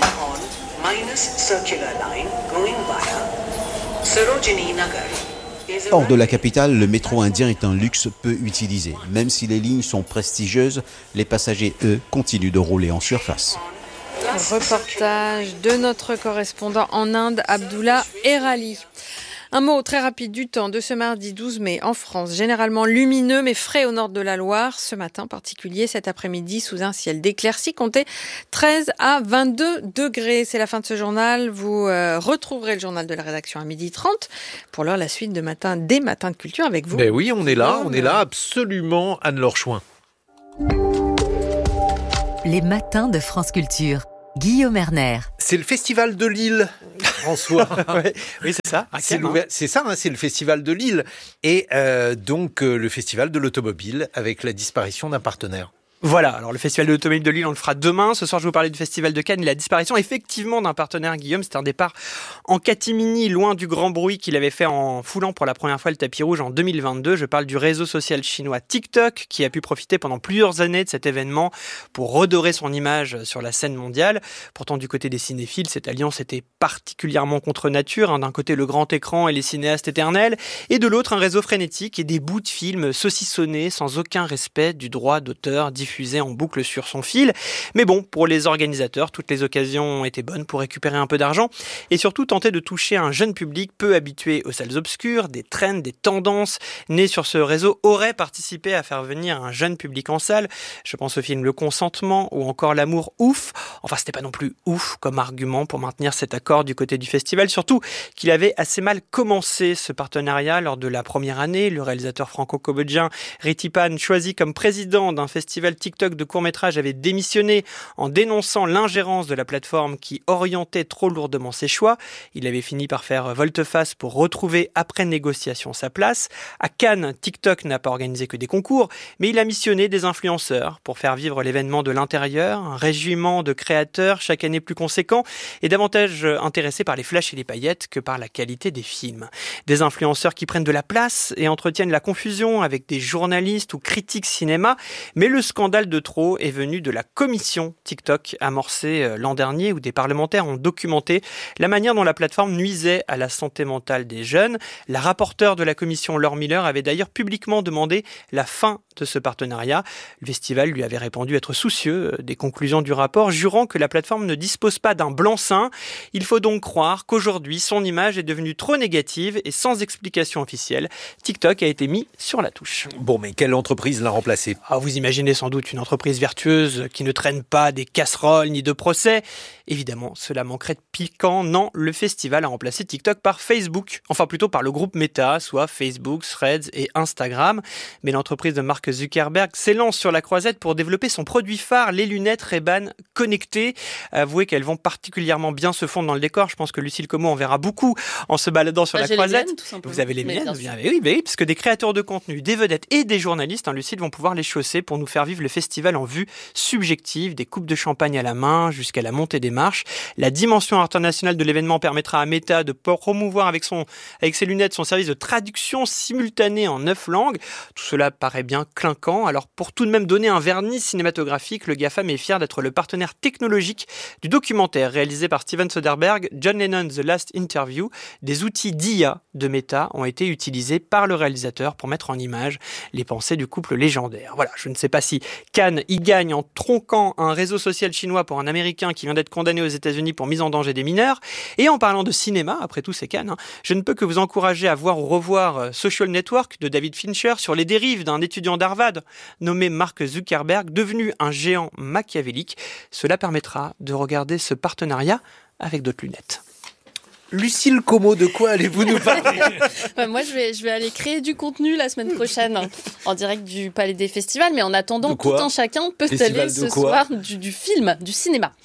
Hors de la capitale, le métro indien est un luxe peu utilisé. Même si les lignes sont prestigieuses, les passagers, eux, continuent de rouler en surface. Reportage de notre correspondant en Inde, Abdullah Erali. Un mot très rapide du temps de ce mardi douze mai en France. Généralement lumineux mais frais au nord de la Loire. Ce matin particulier, cet après-midi, sous un ciel d'éclaircies, comptez treize à vingt-deux degrés. C'est la fin de ce journal. Vous euh, retrouverez le journal de la rédaction à midi trente. Pour l'heure, la suite de matin, des matins de culture avec vous. Ben oui, on est là, on est là absolument, Anne-Laure Chouin. Les matins de France Culture. Guillaume Erner. C'est le festival de Lille, François. ouais, oui, c'est ça. C'est, c'est ça, hein, c'est le festival de Lille. Et euh, donc euh, le festival de l'automobile avec la disparition d'un partenaire. Voilà, alors le Festival de l'Automobile de Lille, on le fera demain. Ce soir, je vais vous parler du Festival de Cannes et la disparition effectivement d'un partenaire, Guillaume. C'est un départ en catimini, loin du grand bruit qu'il avait fait en foulant pour la première fois le tapis rouge en deux mille vingt-deux. Je parle du réseau social chinois TikTok, qui a pu profiter pendant plusieurs années de cet événement pour redorer son image sur la scène mondiale. Pourtant, du côté des cinéphiles, cette alliance était particulièrement contre nature. Hein. D'un côté, le grand écran et les cinéastes éternels, et de l'autre, un réseau frénétique et des bouts de films saucissonnés sans aucun respect du droit d'auteur diffusé en boucle sur son fil. Mais bon, pour les organisateurs, toutes les occasions ont été bonnes pour récupérer un peu d'argent et surtout tenter de toucher un jeune public peu habitué aux salles obscures. Des trends, des tendances nées sur ce réseau auraient participé à faire venir un jeune public en salle. Je pense au film Le Consentement ou encore L'amour ouf. Enfin, c'était pas non plus ouf comme argument pour maintenir cet accord du côté du festival, surtout qu'il avait assez mal commencé ce partenariat lors de la première année. Le réalisateur franco-cambodgien Ritipan, choisi comme président d'un festival TikTok de court-métrage, avait démissionné en dénonçant l'ingérence de la plateforme qui orientait trop lourdement ses choix. Il avait fini par faire volte-face pour retrouver après négociation sa place. À Cannes, TikTok n'a pas organisé que des concours, mais il a missionné des influenceurs pour faire vivre l'événement de l'intérieur, un régiment de créateurs chaque année plus conséquent et davantage intéressés par les flashs et les paillettes que par la qualité des films. Des influenceurs qui prennent de la place et entretiennent la confusion avec des journalistes ou critiques cinéma, mais le scandale de trop est venu de la commission TikTok amorcée l'an dernier où des parlementaires ont documenté la manière dont la plateforme nuisait à la santé mentale des jeunes. La rapporteure de la commission, Laure Miller, avait d'ailleurs publiquement demandé la fin de ce partenariat. Le festival lui avait répondu être soucieux des conclusions du rapport, jurant que la plateforme ne dispose pas d'un blanc-seing. Il faut donc croire qu'aujourd'hui, son image est devenue trop négative et sans explication officielle. TikTok a été mis sur la touche. Bon, mais quelle entreprise l'a remplacé ? Ah, vous imaginez sans doute une entreprise vertueuse qui ne traîne pas des casseroles ni de procès. Évidemment, cela manquerait de piquant. Non, le festival a remplacé TikTok par Facebook. Enfin, plutôt par le groupe Meta, soit Facebook, Threads et Instagram. Mais l'entreprise de Mark Zuckerberg s'élance sur la croisette pour développer son produit phare, les lunettes Ray-Ban connectées. Avouez qu'elles vont particulièrement bien se fondre dans le décor. Je pense que Lucille Como en verra beaucoup en se baladant sur bah, la croisette. Les miennes, vous avez les mais miennes bien, oui, oui, parce que des créateurs de contenu, des vedettes et des journalistes, hein, Lucille, vont pouvoir les chausser pour nous faire vivre le festival en vue subjective, des coupes de champagne à la main jusqu'à la montée des marches. La dimension internationale de l'événement permettra à Meta de promouvoir avec, son, avec ses lunettes son service de traduction simultanée en neuf langues. Tout cela paraît bien clinquant. Alors pour tout de même donner un vernis cinématographique, le GAFAM est fier d'être le partenaire technologique du documentaire réalisé par Steven Soderbergh, John Lennon The Last Interview. Des outils d'I A de Meta ont été utilisés par le réalisateur pour mettre en image les pensées du couple légendaire. Voilà, je ne sais pas si Cannes y gagne en tronquant un réseau social chinois pour un Américain qui vient d'être condamné aux États-Unis pour mise en danger des mineurs. Et en parlant de cinéma, après tout c'est Cannes, hein, je ne peux que vous encourager à voir ou revoir Social Network de David Fincher sur les dérives d'un étudiant d'Harvard nommé Mark Zuckerberg, devenu un géant machiavélique. Cela permettra de regarder ce partenariat avec d'autres lunettes. Lucille Como, de quoi allez-vous nous parler ? bah, Moi, je vais, je vais aller créer du contenu la semaine prochaine hein, en direct du Palais des Festivals. Mais en attendant, tout un chacun peut Festival aller ce soir du, du film, du cinéma.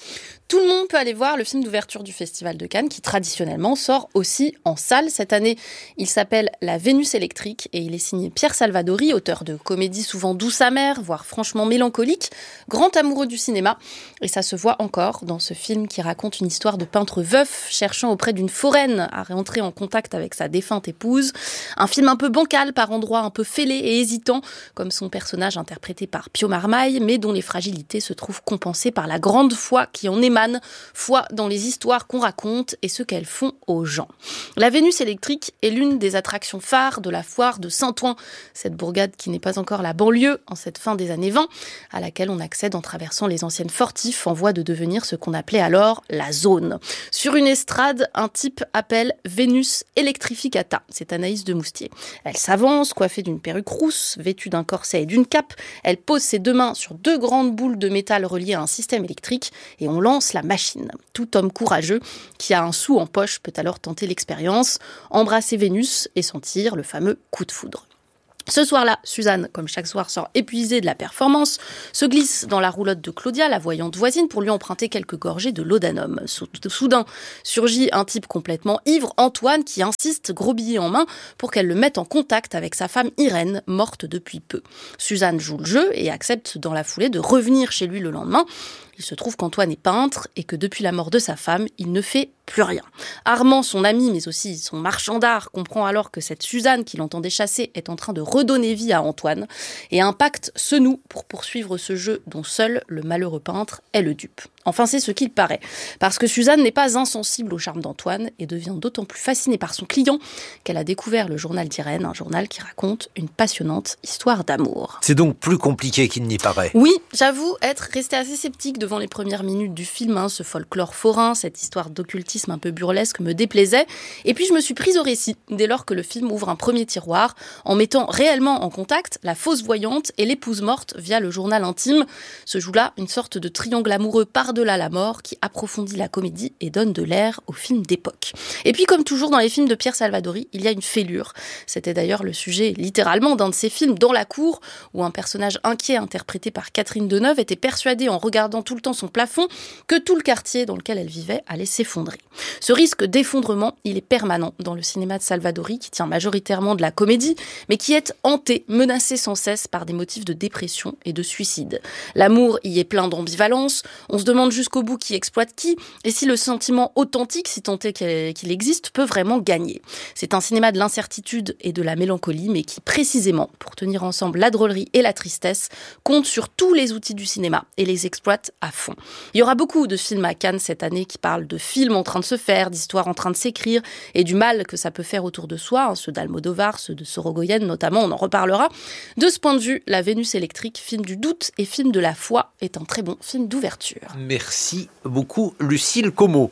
Tout le monde peut aller voir le film d'ouverture du Festival de Cannes qui traditionnellement sort aussi en salle. Cette année, il s'appelle La Vénus électrique et il est signé Pierre Salvadori, auteur de comédies souvent douces amères, voire franchement mélancoliques, grand amoureux du cinéma. Et ça se voit encore dans ce film qui raconte une histoire de peintre veuf cherchant auprès d'une foraine à réentrer en contact avec sa défunte épouse. Un film un peu bancal, par endroits un peu fêlé et hésitant, comme son personnage interprété par Pio Marmaille, mais dont les fragilités se trouvent compensées par la grande foi qui en émane, foi dans les histoires qu'on raconte et ce qu'elles font aux gens. La Vénus électrique est l'une des attractions phares de la foire de Saint-Ouen, cette bourgade qui n'est pas encore la banlieue en cette fin des années vingt, à laquelle on accède en traversant les anciennes fortifs en voie de devenir ce qu'on appelait alors la zone. Sur une estrade, un type appelle Vénus Electrificata, c'est Anaïs de Moustier. Elle s'avance, coiffée d'une perruque rousse, vêtue d'un corset et d'une cape. Elle pose ses deux mains sur deux grandes boules de métal reliées à un système électrique et on lance la machine. Tout homme courageux qui a un sou en poche peut alors tenter l'expérience, embrasser Vénus et sentir le fameux coup de foudre. Ce soir-là, Suzanne, comme chaque soir, sort épuisée de la performance, se glisse dans la roulotte de Claudia, la voyante voisine, pour lui emprunter quelques gorgées de laudanum. Soudain, surgit un type complètement ivre, Antoine, qui insiste, gros billet en main, pour qu'elle le mette en contact avec sa femme Irène, morte depuis peu. Suzanne joue le jeu et accepte dans la foulée de revenir chez lui le lendemain. Il se trouve qu'Antoine est peintre et que depuis la mort de sa femme, il ne fait plus rien. Armand, son ami, mais aussi son marchand d'art, comprend alors que cette Suzanne qu'il entendait chasser est en train de redonner vie à Antoine. Et un pacte se noue pour poursuivre ce jeu dont seul le malheureux peintre est le dupe. Enfin, c'est ce qu'il paraît. Parce que Suzanne n'est pas insensible au charme d'Antoine et devient d'autant plus fascinée par son client qu'elle a découvert le journal d'Irène, un journal qui raconte une passionnante histoire d'amour. C'est donc plus compliqué qu'il n'y paraît. Oui, j'avoue être restée assez sceptique devant les premières minutes du film. Hein, ce folklore forain, cette histoire d'occultisme un peu burlesque me déplaisait. Et puis je me suis prise au récit dès lors que le film ouvre un premier tiroir en mettant réellement en contact la fausse voyante et l'épouse morte via le journal intime. Se joue là une sorte de triangle amoureux par-delà la mort qui approfondit la comédie et donne de l'air au film d'époque. Et puis comme toujours dans les films de Pierre Salvadori, il y a une fêlure. C'était d'ailleurs le sujet littéralement d'un de ses films, Dans la cour, où un personnage inquiet interprété par Catherine Deneuve était persuadé en regardant tout le temps son plafond que tout le quartier dans lequel elle vivait allait s'effondrer. Ce risque d'effondrement, il est permanent dans le cinéma de Salvadori qui tient majoritairement de la comédie, mais qui est hanté, menacé sans cesse par des motifs de dépression et de suicide. L'amour y est plein d'ambivalence, on se demande jusqu'au bout qui exploite qui, et si le sentiment authentique, si tant est qu'il existe, peut vraiment gagner. C'est un cinéma de l'incertitude et de la mélancolie, mais qui précisément, pour tenir ensemble la drôlerie et la tristesse, compte sur tous les outils du cinéma et les exploite à fond. Il y aura beaucoup de films à Cannes cette année qui parlent de films en train de se faire, d'histoires en train de s'écrire et du mal que ça peut faire autour de soi, hein, ceux d'Almodovar, ceux de Sorogoyen notamment, on en reparlera. De ce point de vue, La Vénus électrique, film du doute et film de la foi, est un très bon film d'ouverture. Merci beaucoup, Lucille Como.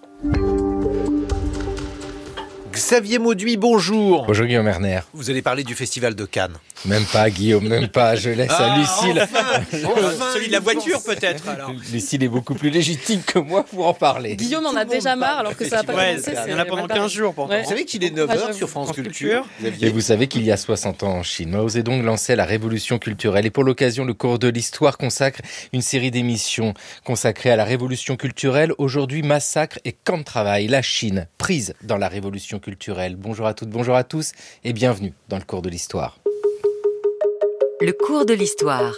Xavier Mauduit, bonjour. Bonjour Guillaume Erner. Vous allez parler du Festival de Cannes. Même pas Guillaume, même pas, je laisse ah, à Lucille. Enfin, enfin, celui de la voiture peut-être alors. Lucille est beaucoup plus légitime que moi pour en parler. Guillaume en a déjà marre alors que ça n'a pas ouais, commencé. Il y en a pendant quinze jours pourtant. Ouais. Vous savez qu'il est neuf heures sur France, France Culture. Culture. Et vous savez qu'il y a soixante ans en Chine, Mao Zedong lançait la révolution culturelle. Et pour l'occasion, le cours de l'histoire consacre une série d'émissions consacrées à la révolution culturelle. Aujourd'hui, massacre et camp de travail. La Chine, prise dans la révolution culturelle. Bonjour à toutes, bonjour à tous et bienvenue dans le cours de l'histoire. Le cours de l'histoire.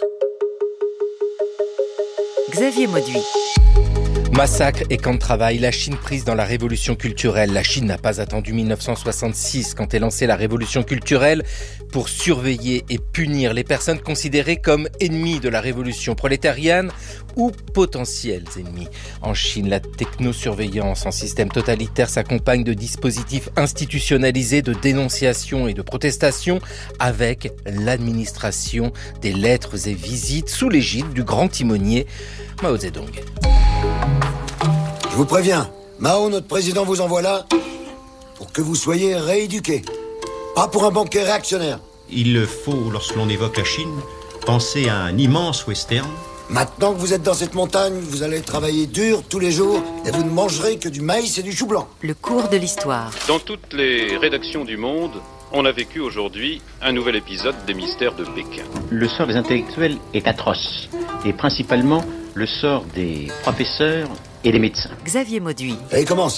Xavier Mauduit. Massacre et camp de travail, la Chine prise dans la révolution culturelle. La Chine n'a pas attendu dix-neuf cent soixante-six quand elle lançait la révolution culturelle pour surveiller et punir les personnes considérées comme ennemies de la révolution prolétarienne ou potentiels ennemis. En Chine, la technosurveillance en système totalitaire s'accompagne de dispositifs institutionnalisés de dénonciation et de protestation avec l'administration des lettres et visites sous l'égide du grand timonier Mao Zedong. Je vous préviens, Mao, notre président, vous envoie là pour que vous soyez rééduqués. Pas pour un banquier réactionnaire. Il faut, lorsque l'on évoque la Chine, penser à un immense western. Maintenant que vous êtes dans cette montagne, vous allez travailler dur tous les jours et vous ne mangerez que du maïs et du chou blanc. Le cours de l'histoire. Dans toutes les rédactions du monde, on a vécu aujourd'hui un nouvel épisode des mystères de Pékin. Le sort des intellectuels est atroce, et principalement le sort des professeurs et les médecins. Xavier Mauduit. Allez, commence.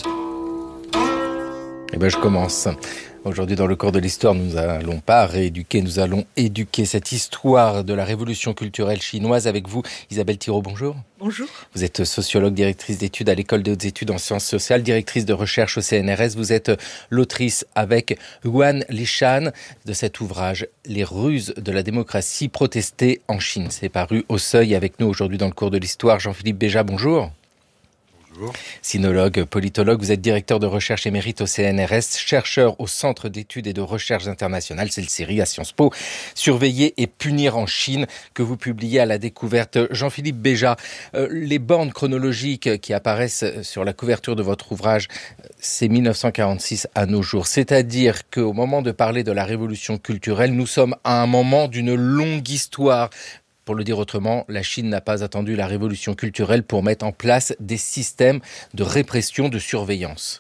Eh ben, je commence. Aujourd'hui, dans le cours de l'histoire, nous n'allons pas rééduquer, nous allons éduquer cette histoire de la révolution culturelle chinoise avec vous. Isabelle Thiraud, bonjour. Bonjour. Vous êtes sociologue, directrice d'études à l'École des hautes études en sciences sociales, directrice de recherche au C N R S. Vous êtes l'autrice avec Yuan Lishan de cet ouvrage « Les ruses de la démocratie protestée en Chine ». C'est paru au Seuil. Avec nous aujourd'hui dans le cours de l'histoire, Jean-Philippe Béja, bonjour. Bonjour. Sinologue, politologue, vous êtes directeur de recherche émérite au C N R S, chercheur au Centre d'études et de recherche internationale, c'est le série à Sciences Po, Surveiller et punir en Chine, que vous publiez à la découverte. Jean-Philippe Béja, euh, les bornes chronologiques qui apparaissent sur la couverture de votre ouvrage, c'est mille neuf cent quarante-six à nos jours. C'est-à-dire qu'au moment de parler de la révolution culturelle, nous sommes à un moment d'une longue histoire. Pour le dire autrement, la Chine n'a pas attendu la révolution culturelle pour mettre en place des systèmes de répression, de surveillance.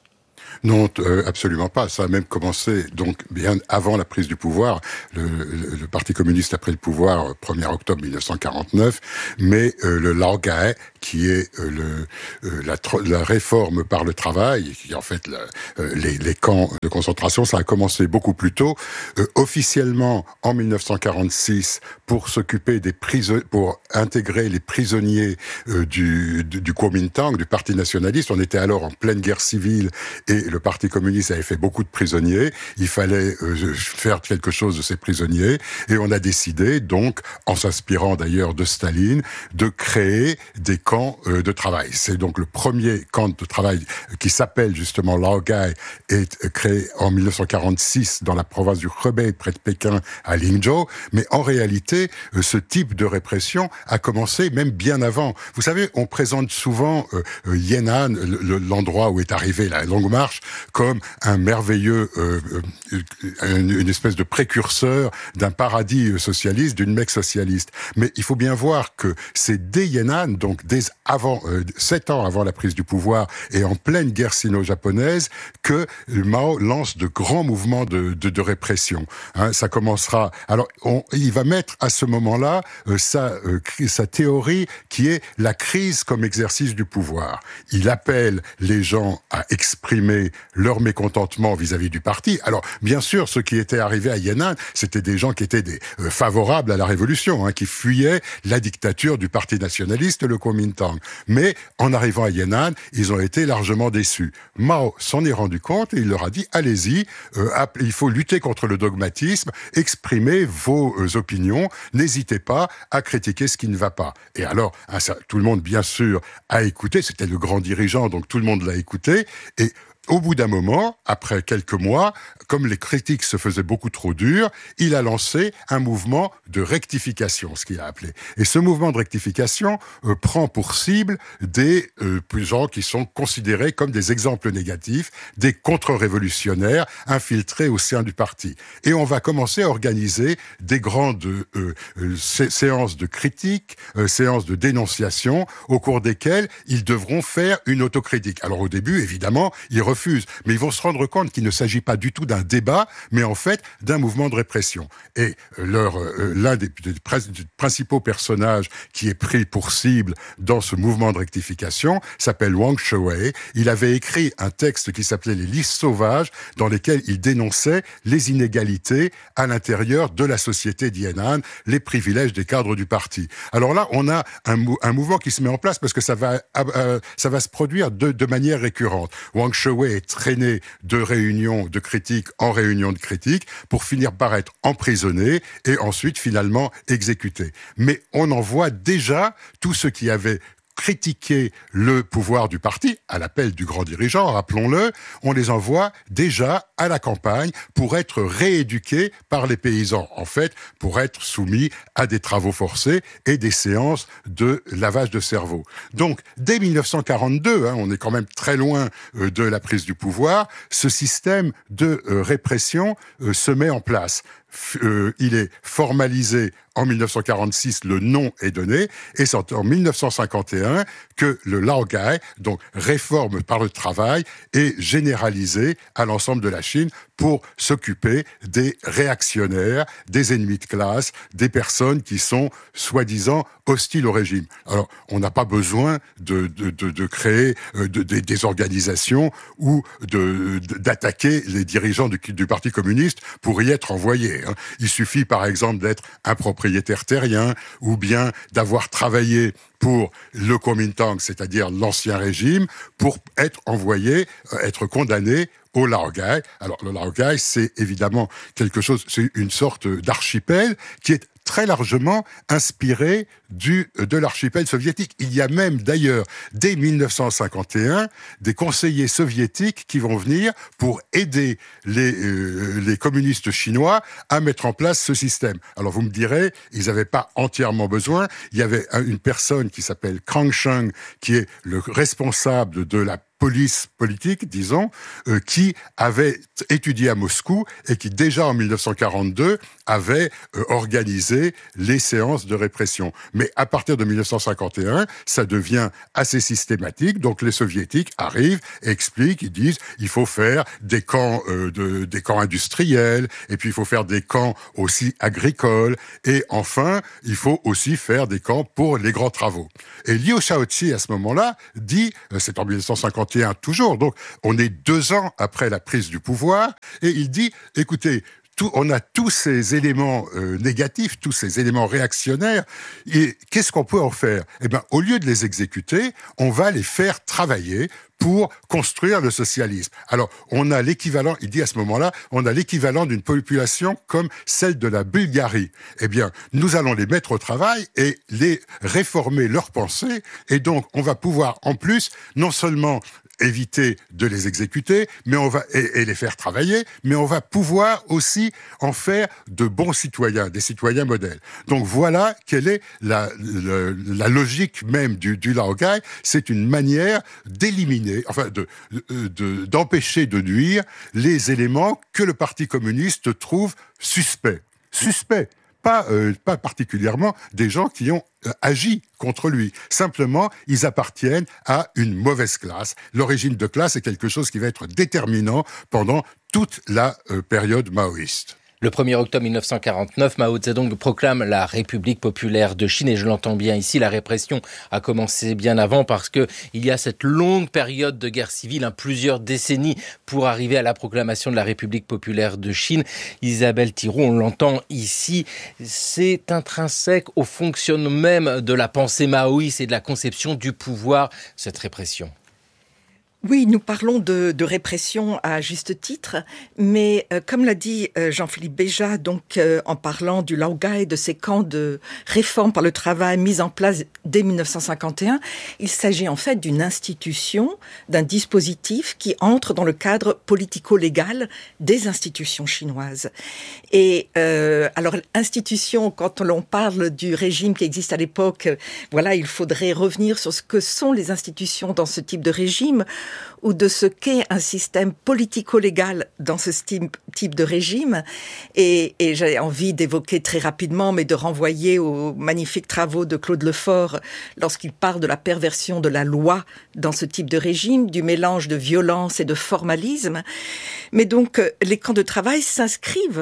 Non, euh, absolument pas. Ça a même commencé donc bien avant la prise du pouvoir. Le, le, le Parti communiste a pris le pouvoir premier octobre mille neuf cent quarante-neuf, mais euh, le Laogai, qui est euh, le, euh, la, la réforme par le travail, qui est en fait la, euh, les, les camps de concentration, ça a commencé beaucoup plus tôt. Euh, officiellement en mille neuf cent quarante-six, pour s'occuper des prisonniers, pour intégrer les prisonniers euh, du, du, du Kuomintang, du Parti nationaliste. On était alors en pleine guerre civile et le Parti communiste avait fait beaucoup de prisonniers. Il fallait euh, faire quelque chose de ces prisonniers. Et on a décidé, donc, en s'inspirant d'ailleurs de Staline, de créer des camps euh, de travail. C'est donc le premier camp de travail qui s'appelle justement Laogai, est créé en mille neuf cent quarante-six dans la province du Hebei, près de Pékin, à Lingzhou. Mais en réalité, euh, ce type de répression a commencé même bien avant. Vous savez, on présente souvent euh, euh, Yan'an, le, l'endroit où est arrivée la Longue Marche, comme un merveilleux, euh, euh, une, une espèce de précurseur d'un paradis socialiste, d'une Mecque socialiste. Mais il faut bien voir que c'est dès Yan'an, donc dès avant, euh, sept ans avant la prise du pouvoir et en pleine guerre sino-japonaise, que Mao lance de grands mouvements de, de, de répression. Hein, ça commencera. Alors, on, il va mettre à ce moment-là euh, sa, euh, sa théorie qui est la crise comme exercice du pouvoir. Il appelle les gens à exprimer leur mécontentement vis-à-vis du parti. Alors, bien sûr, ceux qui étaient arrivés à Yan'an, c'était des gens qui étaient des, euh, favorables à la révolution, hein, qui fuyaient la dictature du parti nationaliste, le Kuomintang. Mais, en arrivant à Yan'an, ils ont été largement déçus. Mao s'en est rendu compte et il leur a dit, allez-y, euh, il faut lutter contre le dogmatisme, exprimez vos euh, opinions, n'hésitez pas à critiquer ce qui ne va pas. Et alors, hein, ça, tout le monde, bien sûr, a écouté, c'était le grand dirigeant, donc tout le monde l'a écouté, et au bout d'un moment, après quelques mois, comme les critiques se faisaient beaucoup trop dures, il a lancé un mouvement de rectification, ce qu'il a appelé. Et ce mouvement de rectification euh, prend pour cible des euh, gens qui sont considérés comme des exemples négatifs, des contre-révolutionnaires infiltrés au sein du parti. Et on va commencer à organiser des grandes euh, euh, sé- séances de critique, euh, séances de dénonciation, au cours desquelles ils devront faire une autocritique. Alors au début, évidemment, ils refusent. Mais ils vont se rendre compte qu'il ne s'agit pas du tout d'un débat, mais en fait d'un mouvement de répression. Et leur, euh, l'un des, des, des principaux personnages qui est pris pour cible dans ce mouvement de rectification s'appelle Wang Shewei. Il avait écrit un texte qui s'appelait « Les listes sauvages » dans lesquels il dénonçait les inégalités à l'intérieur de la société d'Yan'an, les privilèges des cadres du parti. Alors là, on a un, un mouvement qui se met en place parce que ça va, euh, ça va se produire de, de manière récurrente. Wang Shewei est traîné de réunion de critique en réunion de critique pour finir par être emprisonné et ensuite finalement exécuté. Mais on en voit déjà tous ceux qui avaient critiquer le pouvoir du parti, à l'appel du grand dirigeant, rappelons-le, on les envoie déjà à la campagne pour être rééduqués par les paysans, en fait, pour être soumis à des travaux forcés et des séances de lavage de cerveau. Donc, dès mille neuf cent quarante-deux, hein, on est quand même très loin euh, de la prise du pouvoir, ce système de euh, répression euh, se met en place. euh, il est formalisé en mille neuf cent quarante-six, le nom est donné, et c'est en mille neuf cent cinquante et un que le Laogai, donc réforme par le travail, est généralisé à l'ensemble de la Chine pour s'occuper des réactionnaires, des ennemis de classe, des personnes qui sont soi-disant hostiles au régime. Alors, on n'a pas besoin de, de, de, de créer euh, de, de, des organisations ou de, de, d'attaquer les dirigeants du, du Parti communiste pour y être envoyé. Hein. Il suffit, par exemple, d'être un propriétaire terrien ou bien d'avoir travaillé pour le Kuomintang, c'est-à-dire l'ancien régime, pour être envoyé, être condamné au Laogai. Alors, le Laogai, c'est évidemment quelque chose, c'est une sorte d'archipel qui est très largement inspiré du, de l'archipel soviétique. Il y a même d'ailleurs, dès mille neuf cent cinquante et un, des conseillers soviétiques qui vont venir pour aider les, euh, les communistes chinois à mettre en place ce système. Alors vous me direz, ils n'avaient pas entièrement besoin. Il y avait une personne qui s'appelle Krang Sheng, qui est le responsable de la police politique, disons, euh, qui avait étudié à Moscou et qui, déjà en mille neuf cent quarante-deux, avait euh, organisé les séances de répression. Mais à partir de mille neuf cent cinquante et un, ça devient assez systématique. Donc les soviétiques arrivent, expliquent, ils disent il faut faire des camps, euh, de, des camps industriels, et puis il faut faire des camps aussi agricoles, et enfin, il faut aussi faire des camps pour les grands travaux. Et Liu Shaoqi, à ce moment-là, dit, euh, c'est en mille neuf cent cinquante et un toujours, donc on est deux ans après la prise du pouvoir, et il dit, écoutez, tout, on a tous ces éléments euh, négatifs, tous ces éléments réactionnaires, et qu'est-ce qu'on peut en faire ? Eh bien, au lieu de les exécuter, on va les faire travailler pour construire le socialisme. Alors, on a l'équivalent, il dit à ce moment-là, on a l'équivalent d'une population comme celle de la Bulgarie. Eh bien, nous allons les mettre au travail et les réformer leurs pensées, et donc on va pouvoir en plus, non seulement éviter de les exécuter, mais on va et, et les faire travailler, mais on va pouvoir aussi en faire de bons citoyens, des citoyens modèles. Donc voilà quelle est la, la, la logique même du, du Laogai. C'est une manière d'éliminer, enfin de, de, d'empêcher de nuire les éléments que le Parti communiste trouve suspects. Suspects. Pas, euh, pas particulièrement des gens qui ont euh, agi contre lui. Simplement, ils appartiennent à une mauvaise classe. L'origine de classe est quelque chose qui va être déterminant pendant toute la euh, période maoïste. Le premier octobre mille neuf cent quarante-neuf, Mao Zedong proclame la République populaire de Chine, et je l'entends bien ici, la répression a commencé bien avant parce que il y a cette longue période de guerre civile, hein, plusieurs décennies pour arriver à la proclamation de la République populaire de Chine. Isabelle Thirault, on l'entend ici, c'est intrinsèque au fonctionnement même de la pensée maoïste et de la conception du pouvoir, cette répression. Oui, nous parlons de, de répression à juste titre, mais euh, comme l'a dit euh, Jean-Philippe Béja, donc euh, en parlant du Laogai, de ces camps de réforme par le travail mis en place dès mille neuf cent cinquante et un, il s'agit en fait d'une institution, d'un dispositif qui entre dans le cadre politico-légal des institutions chinoises. Et euh, alors, institution, quand l'on parle du régime qui existe à l'époque, euh, voilà, il faudrait revenir sur ce que sont les institutions dans ce type de régime, ou de ce qu'est un système politico-légal dans ce type de régime. Et, et j'ai envie d'évoquer très rapidement, mais de renvoyer aux magnifiques travaux de Claude Lefort lorsqu'il parle de la perversion de la loi dans ce type de régime, du mélange de violence et de formalisme. Mais donc, les camps de travail s'inscrivent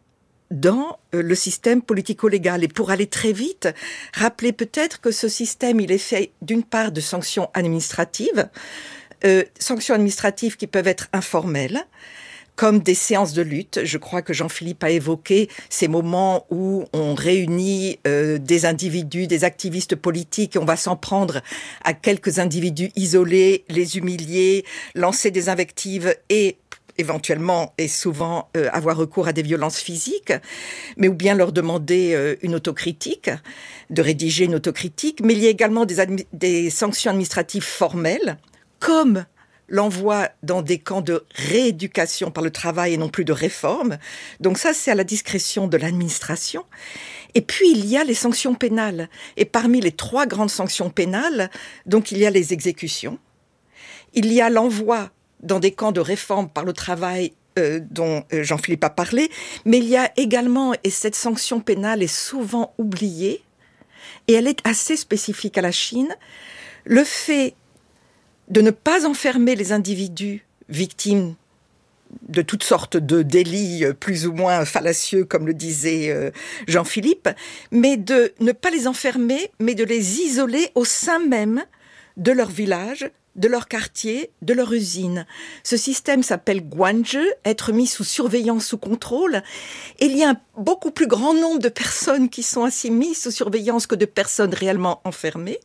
dans le système politico-légal. Et pour aller très vite, rappelez peut-être que ce système, il est fait d'une part de sanctions administratives, Euh, sanctions administratives qui peuvent être informelles, comme des séances de lutte. Je crois que Jean-Philippe a évoqué ces moments où on réunit euh, des individus, des activistes politiques, et on va s'en prendre à quelques individus isolés, les humilier, lancer des invectives et éventuellement et souvent euh, avoir recours à des violences physiques, mais ou bien leur demander euh, une autocritique, de rédiger une autocritique. Mais il y a également des, admi- des sanctions administratives formelles, comme l'envoi dans des camps de rééducation par le travail et non plus de réforme. Donc ça, c'est à la discrétion de l'administration. Et puis, il y a les sanctions pénales. Et parmi les trois grandes sanctions pénales, donc il y a les exécutions. Il y a l'envoi dans des camps de réforme par le travail euh, dont Jean-Philippe a parlé, mais il y a également, et cette sanction pénale est souvent oubliée, et elle est assez spécifique à la Chine, le fait de ne pas enfermer les individus victimes de toutes sortes de délits plus ou moins fallacieux, comme le disait Jean-Philippe, mais de ne pas les enfermer, mais de les isoler au sein même de leur village, de leur quartier, de leur usine. Ce système s'appelle guanzhi, être mis sous surveillance, sous contrôle. Et il y a un beaucoup plus grand nombre de personnes qui sont ainsi mises sous surveillance que de personnes réellement enfermées.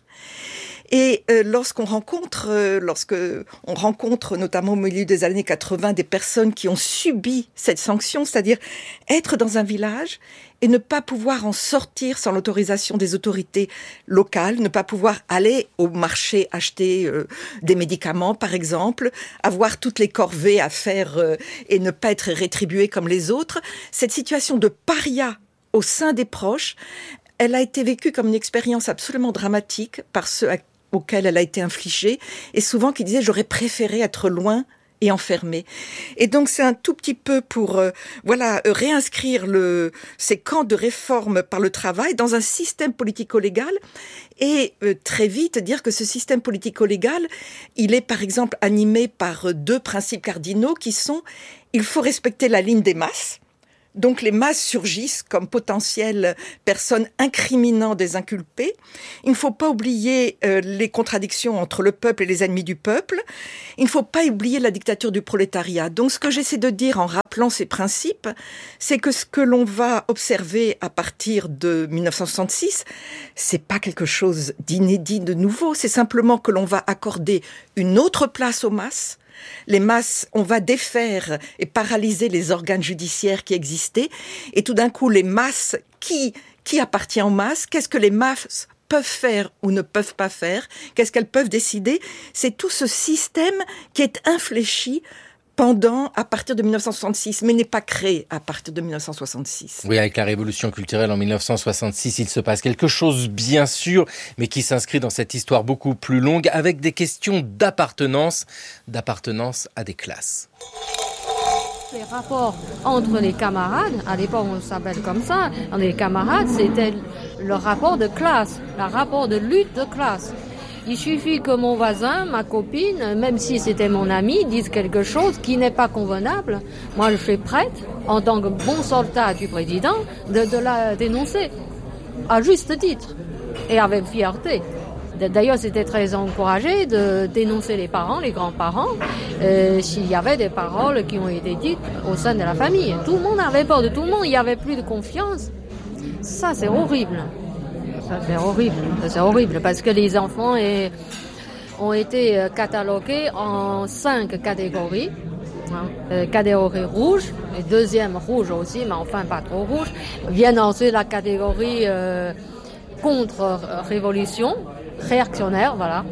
Et euh, lorsqu'on rencontre, euh, lorsque on rencontre notamment au milieu des années quatre-vingts des personnes qui ont subi cette sanction, c'est-à-dire être dans un village et ne pas pouvoir en sortir sans l'autorisation des autorités locales, ne pas pouvoir aller au marché acheter euh, des médicaments, par exemple, avoir toutes les corvées à faire euh, et ne pas être rétribué comme les autres, cette situation de paria au sein des proches, elle a été vécue comme une expérience absolument dramatique par ceux à auquel elle a été infligée, et souvent qui disaient « j'aurais préféré être loin et enfermé ». Et donc c'est un tout petit peu pour euh, voilà euh, réinscrire le, ces camps de réforme par le travail dans un système politico-légal, et euh, très vite dire que ce système politico-légal, il est par exemple animé par euh, deux principes cardinaux qui sont « il faut respecter la ligne des masses ». Donc les masses surgissent comme potentielles personnes incriminant des inculpés. Il ne faut pas oublier euh, les contradictions entre le peuple et les ennemis du peuple. Il ne faut pas oublier la dictature du prolétariat. Donc ce que j'essaie de dire en rappelant ces principes, c'est que ce que l'on va observer à partir de dix-neuf cent soixante-six, c'est pas quelque chose d'inédit, de nouveau. C'est simplement que l'on va accorder une autre place aux masses. Les masses, on va défaire et paralyser les organes judiciaires qui existaient. Et tout d'un coup, les masses, qui, qui appartient aux masses? Qu'est-ce que les masses peuvent faire ou ne peuvent pas faire? Qu'est-ce qu'elles peuvent décider? C'est tout ce système qui est infléchi pendant, à partir de dix-neuf cent soixante-six, mais n'est pas créé à partir de dix-neuf cent soixante-six. Oui, avec la révolution culturelle en dix-neuf cent soixante-six, il se passe quelque chose, bien sûr, mais qui s'inscrit dans cette histoire beaucoup plus longue, avec des questions d'appartenance, d'appartenance à des classes. Les rapports entre les camarades, à l'époque on s'appelle comme ça, les camarades, c'était le rapport de classe, le rapport de lutte de classe. Il suffit que mon voisin, ma copine, même si c'était mon ami, dise quelque chose qui n'est pas convenable. Moi, je suis prête, en tant que bon soldat du président, de, de la dénoncer, à juste titre, et avec fierté. D'ailleurs, c'était très encouragé de dénoncer les parents, les grands-parents, euh, s'il y avait des paroles qui ont été dites au sein de la famille. Tout le monde avait peur de tout le monde, il n'y avait plus de confiance. Ça, c'est horrible. Ça, c'est horrible, c'est horrible, parce que les enfants est, ont été catalogués en cinq catégories. Hein. Euh, catégorie rouge, et deuxième rouge aussi, mais enfin pas trop rouge. Viennent ensuite la catégorie euh, contre-révolution, réactionnaire, voilà.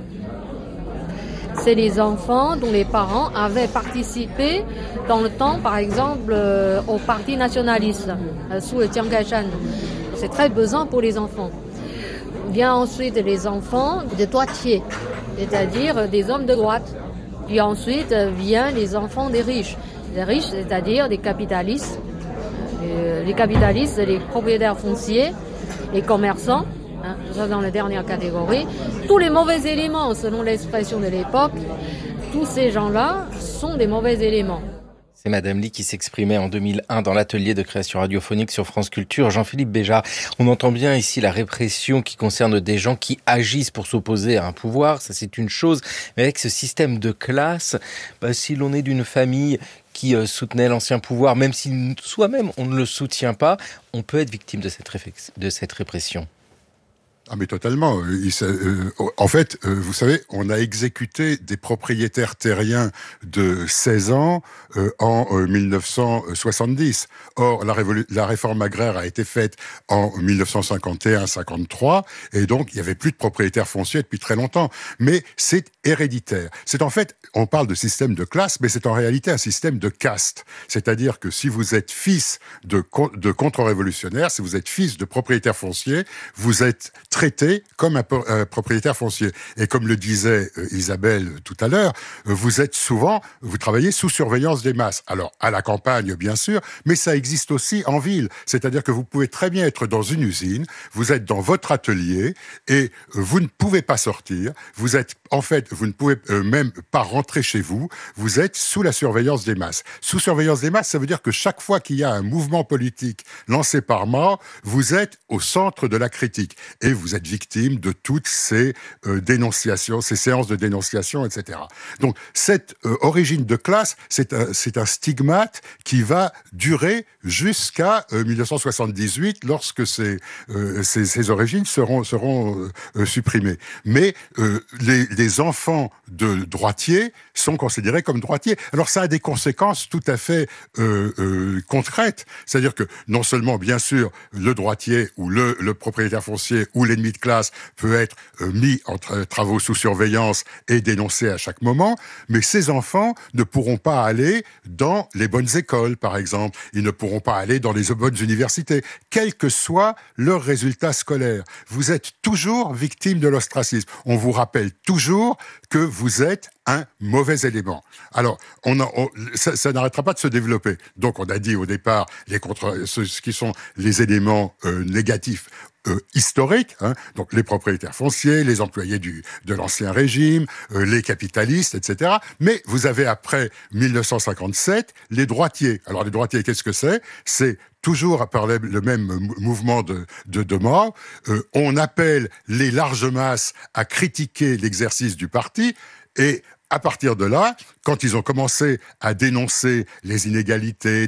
C'est les enfants dont les parents avaient participé dans le temps, par exemple, euh, au parti nationaliste, euh, sous Chiang Kai-shek. C'est très pesant pour les enfants. Vient ensuite les enfants de droitiers, c'est-à-dire des hommes de droite. Puis ensuite viennent les enfants des riches. Les riches, c'est-à-dire des capitalistes. Euh, les capitalistes, les propriétaires fonciers, les commerçants, hein, ça dans la dernière catégorie. Tous les mauvais éléments, selon l'expression de l'époque, tous ces gens-là sont des mauvais éléments. C'est Madame Ly qui s'exprimait en deux mille un dans l'atelier de création radiophonique sur France Culture. Jean-Philippe Béjart, on entend bien ici la répression qui concerne des gens qui agissent pour s'opposer à un pouvoir, ça c'est une chose. Mais avec ce système de classe, bah, si l'on est d'une famille qui euh, soutenait l'ancien pouvoir, même si soi-même on ne le soutient pas, on peut être victime de cette, réflex- de cette répression. Ah mais totalement. Il, euh, en fait, euh, vous savez, on a exécuté des propriétaires terriens de seize ans euh, en euh, dix-neuf cent soixante-dix. Or, la, révolu- la réforme agraire a été faite en dix-neuf cent cinquante et un cinquante-trois, et donc il n'y avait plus de propriétaires fonciers depuis très longtemps. Mais c'est héréditaire. C'est en fait, on parle de système de classe, mais c'est en réalité un système de caste. C'est-à-dire que si vous êtes fils de, de contre-révolutionnaires, si vous êtes fils de propriétaires fonciers, vous êtes traité comme un, un propriétaire foncier. Et comme le disait euh, Isabelle tout à l'heure, euh, vous êtes souvent, vous travaillez sous surveillance des masses. Alors, à la campagne, bien sûr, mais ça existe aussi en ville. C'est-à-dire que vous pouvez très bien être dans une usine, vous êtes dans votre atelier et euh, vous ne pouvez pas sortir. Vous êtes, en fait, vous ne pouvez euh, même pas rentrer chez vous. Vous êtes sous la surveillance des masses. Sous surveillance des masses, ça veut dire que chaque fois qu'il y a un mouvement politique lancé par Mao, vous êtes au centre de la critique et vous êtes victime de toutes ces euh, dénonciations, ces séances de dénonciation, et cetera. Donc, cette euh, origine de classe, c'est un, c'est un stigmate qui va durer jusqu'à euh, mille neuf cent soixante-dix-huit, lorsque ces, euh, ces, ces origines seront, seront euh, supprimées. Mais euh, les, les enfants de droitiers sont considérés comme droitiers. Alors, ça a des conséquences tout à fait euh, euh, concrètes. C'est-à-dire que, non seulement, bien sûr, le droitier ou le, le propriétaire foncier ou l'ennemi de classe peut être euh, mis en tra- travaux sous surveillance et dénoncé à chaque moment, mais ces enfants ne pourront pas aller dans les bonnes écoles, par exemple. Ils ne pourront pas aller dans les bonnes universités, quels que soient leurs résultats scolaires. Vous êtes toujours victime de l'ostracisme. On vous rappelle toujours que vous êtes un mauvais élément. Alors, on, a, on ça, ça n'arrêtera pas de se développer. Donc, on a dit au départ les contre, ce, ce qui sont les éléments euh, négatifs euh, historiques, hein, donc les propriétaires fonciers, les employés du, de l'ancien régime, euh, les capitalistes, et cetera. Mais vous avez après mille neuf cent cinquante-sept les droitiers. Alors, les droitiers, qu'est-ce que c'est ? C'est toujours par le même mouvement de, de, de Mao, euh, on appelle les larges masses à critiquer l'exercice du parti et à partir de là, quand ils ont commencé à dénoncer les inégalités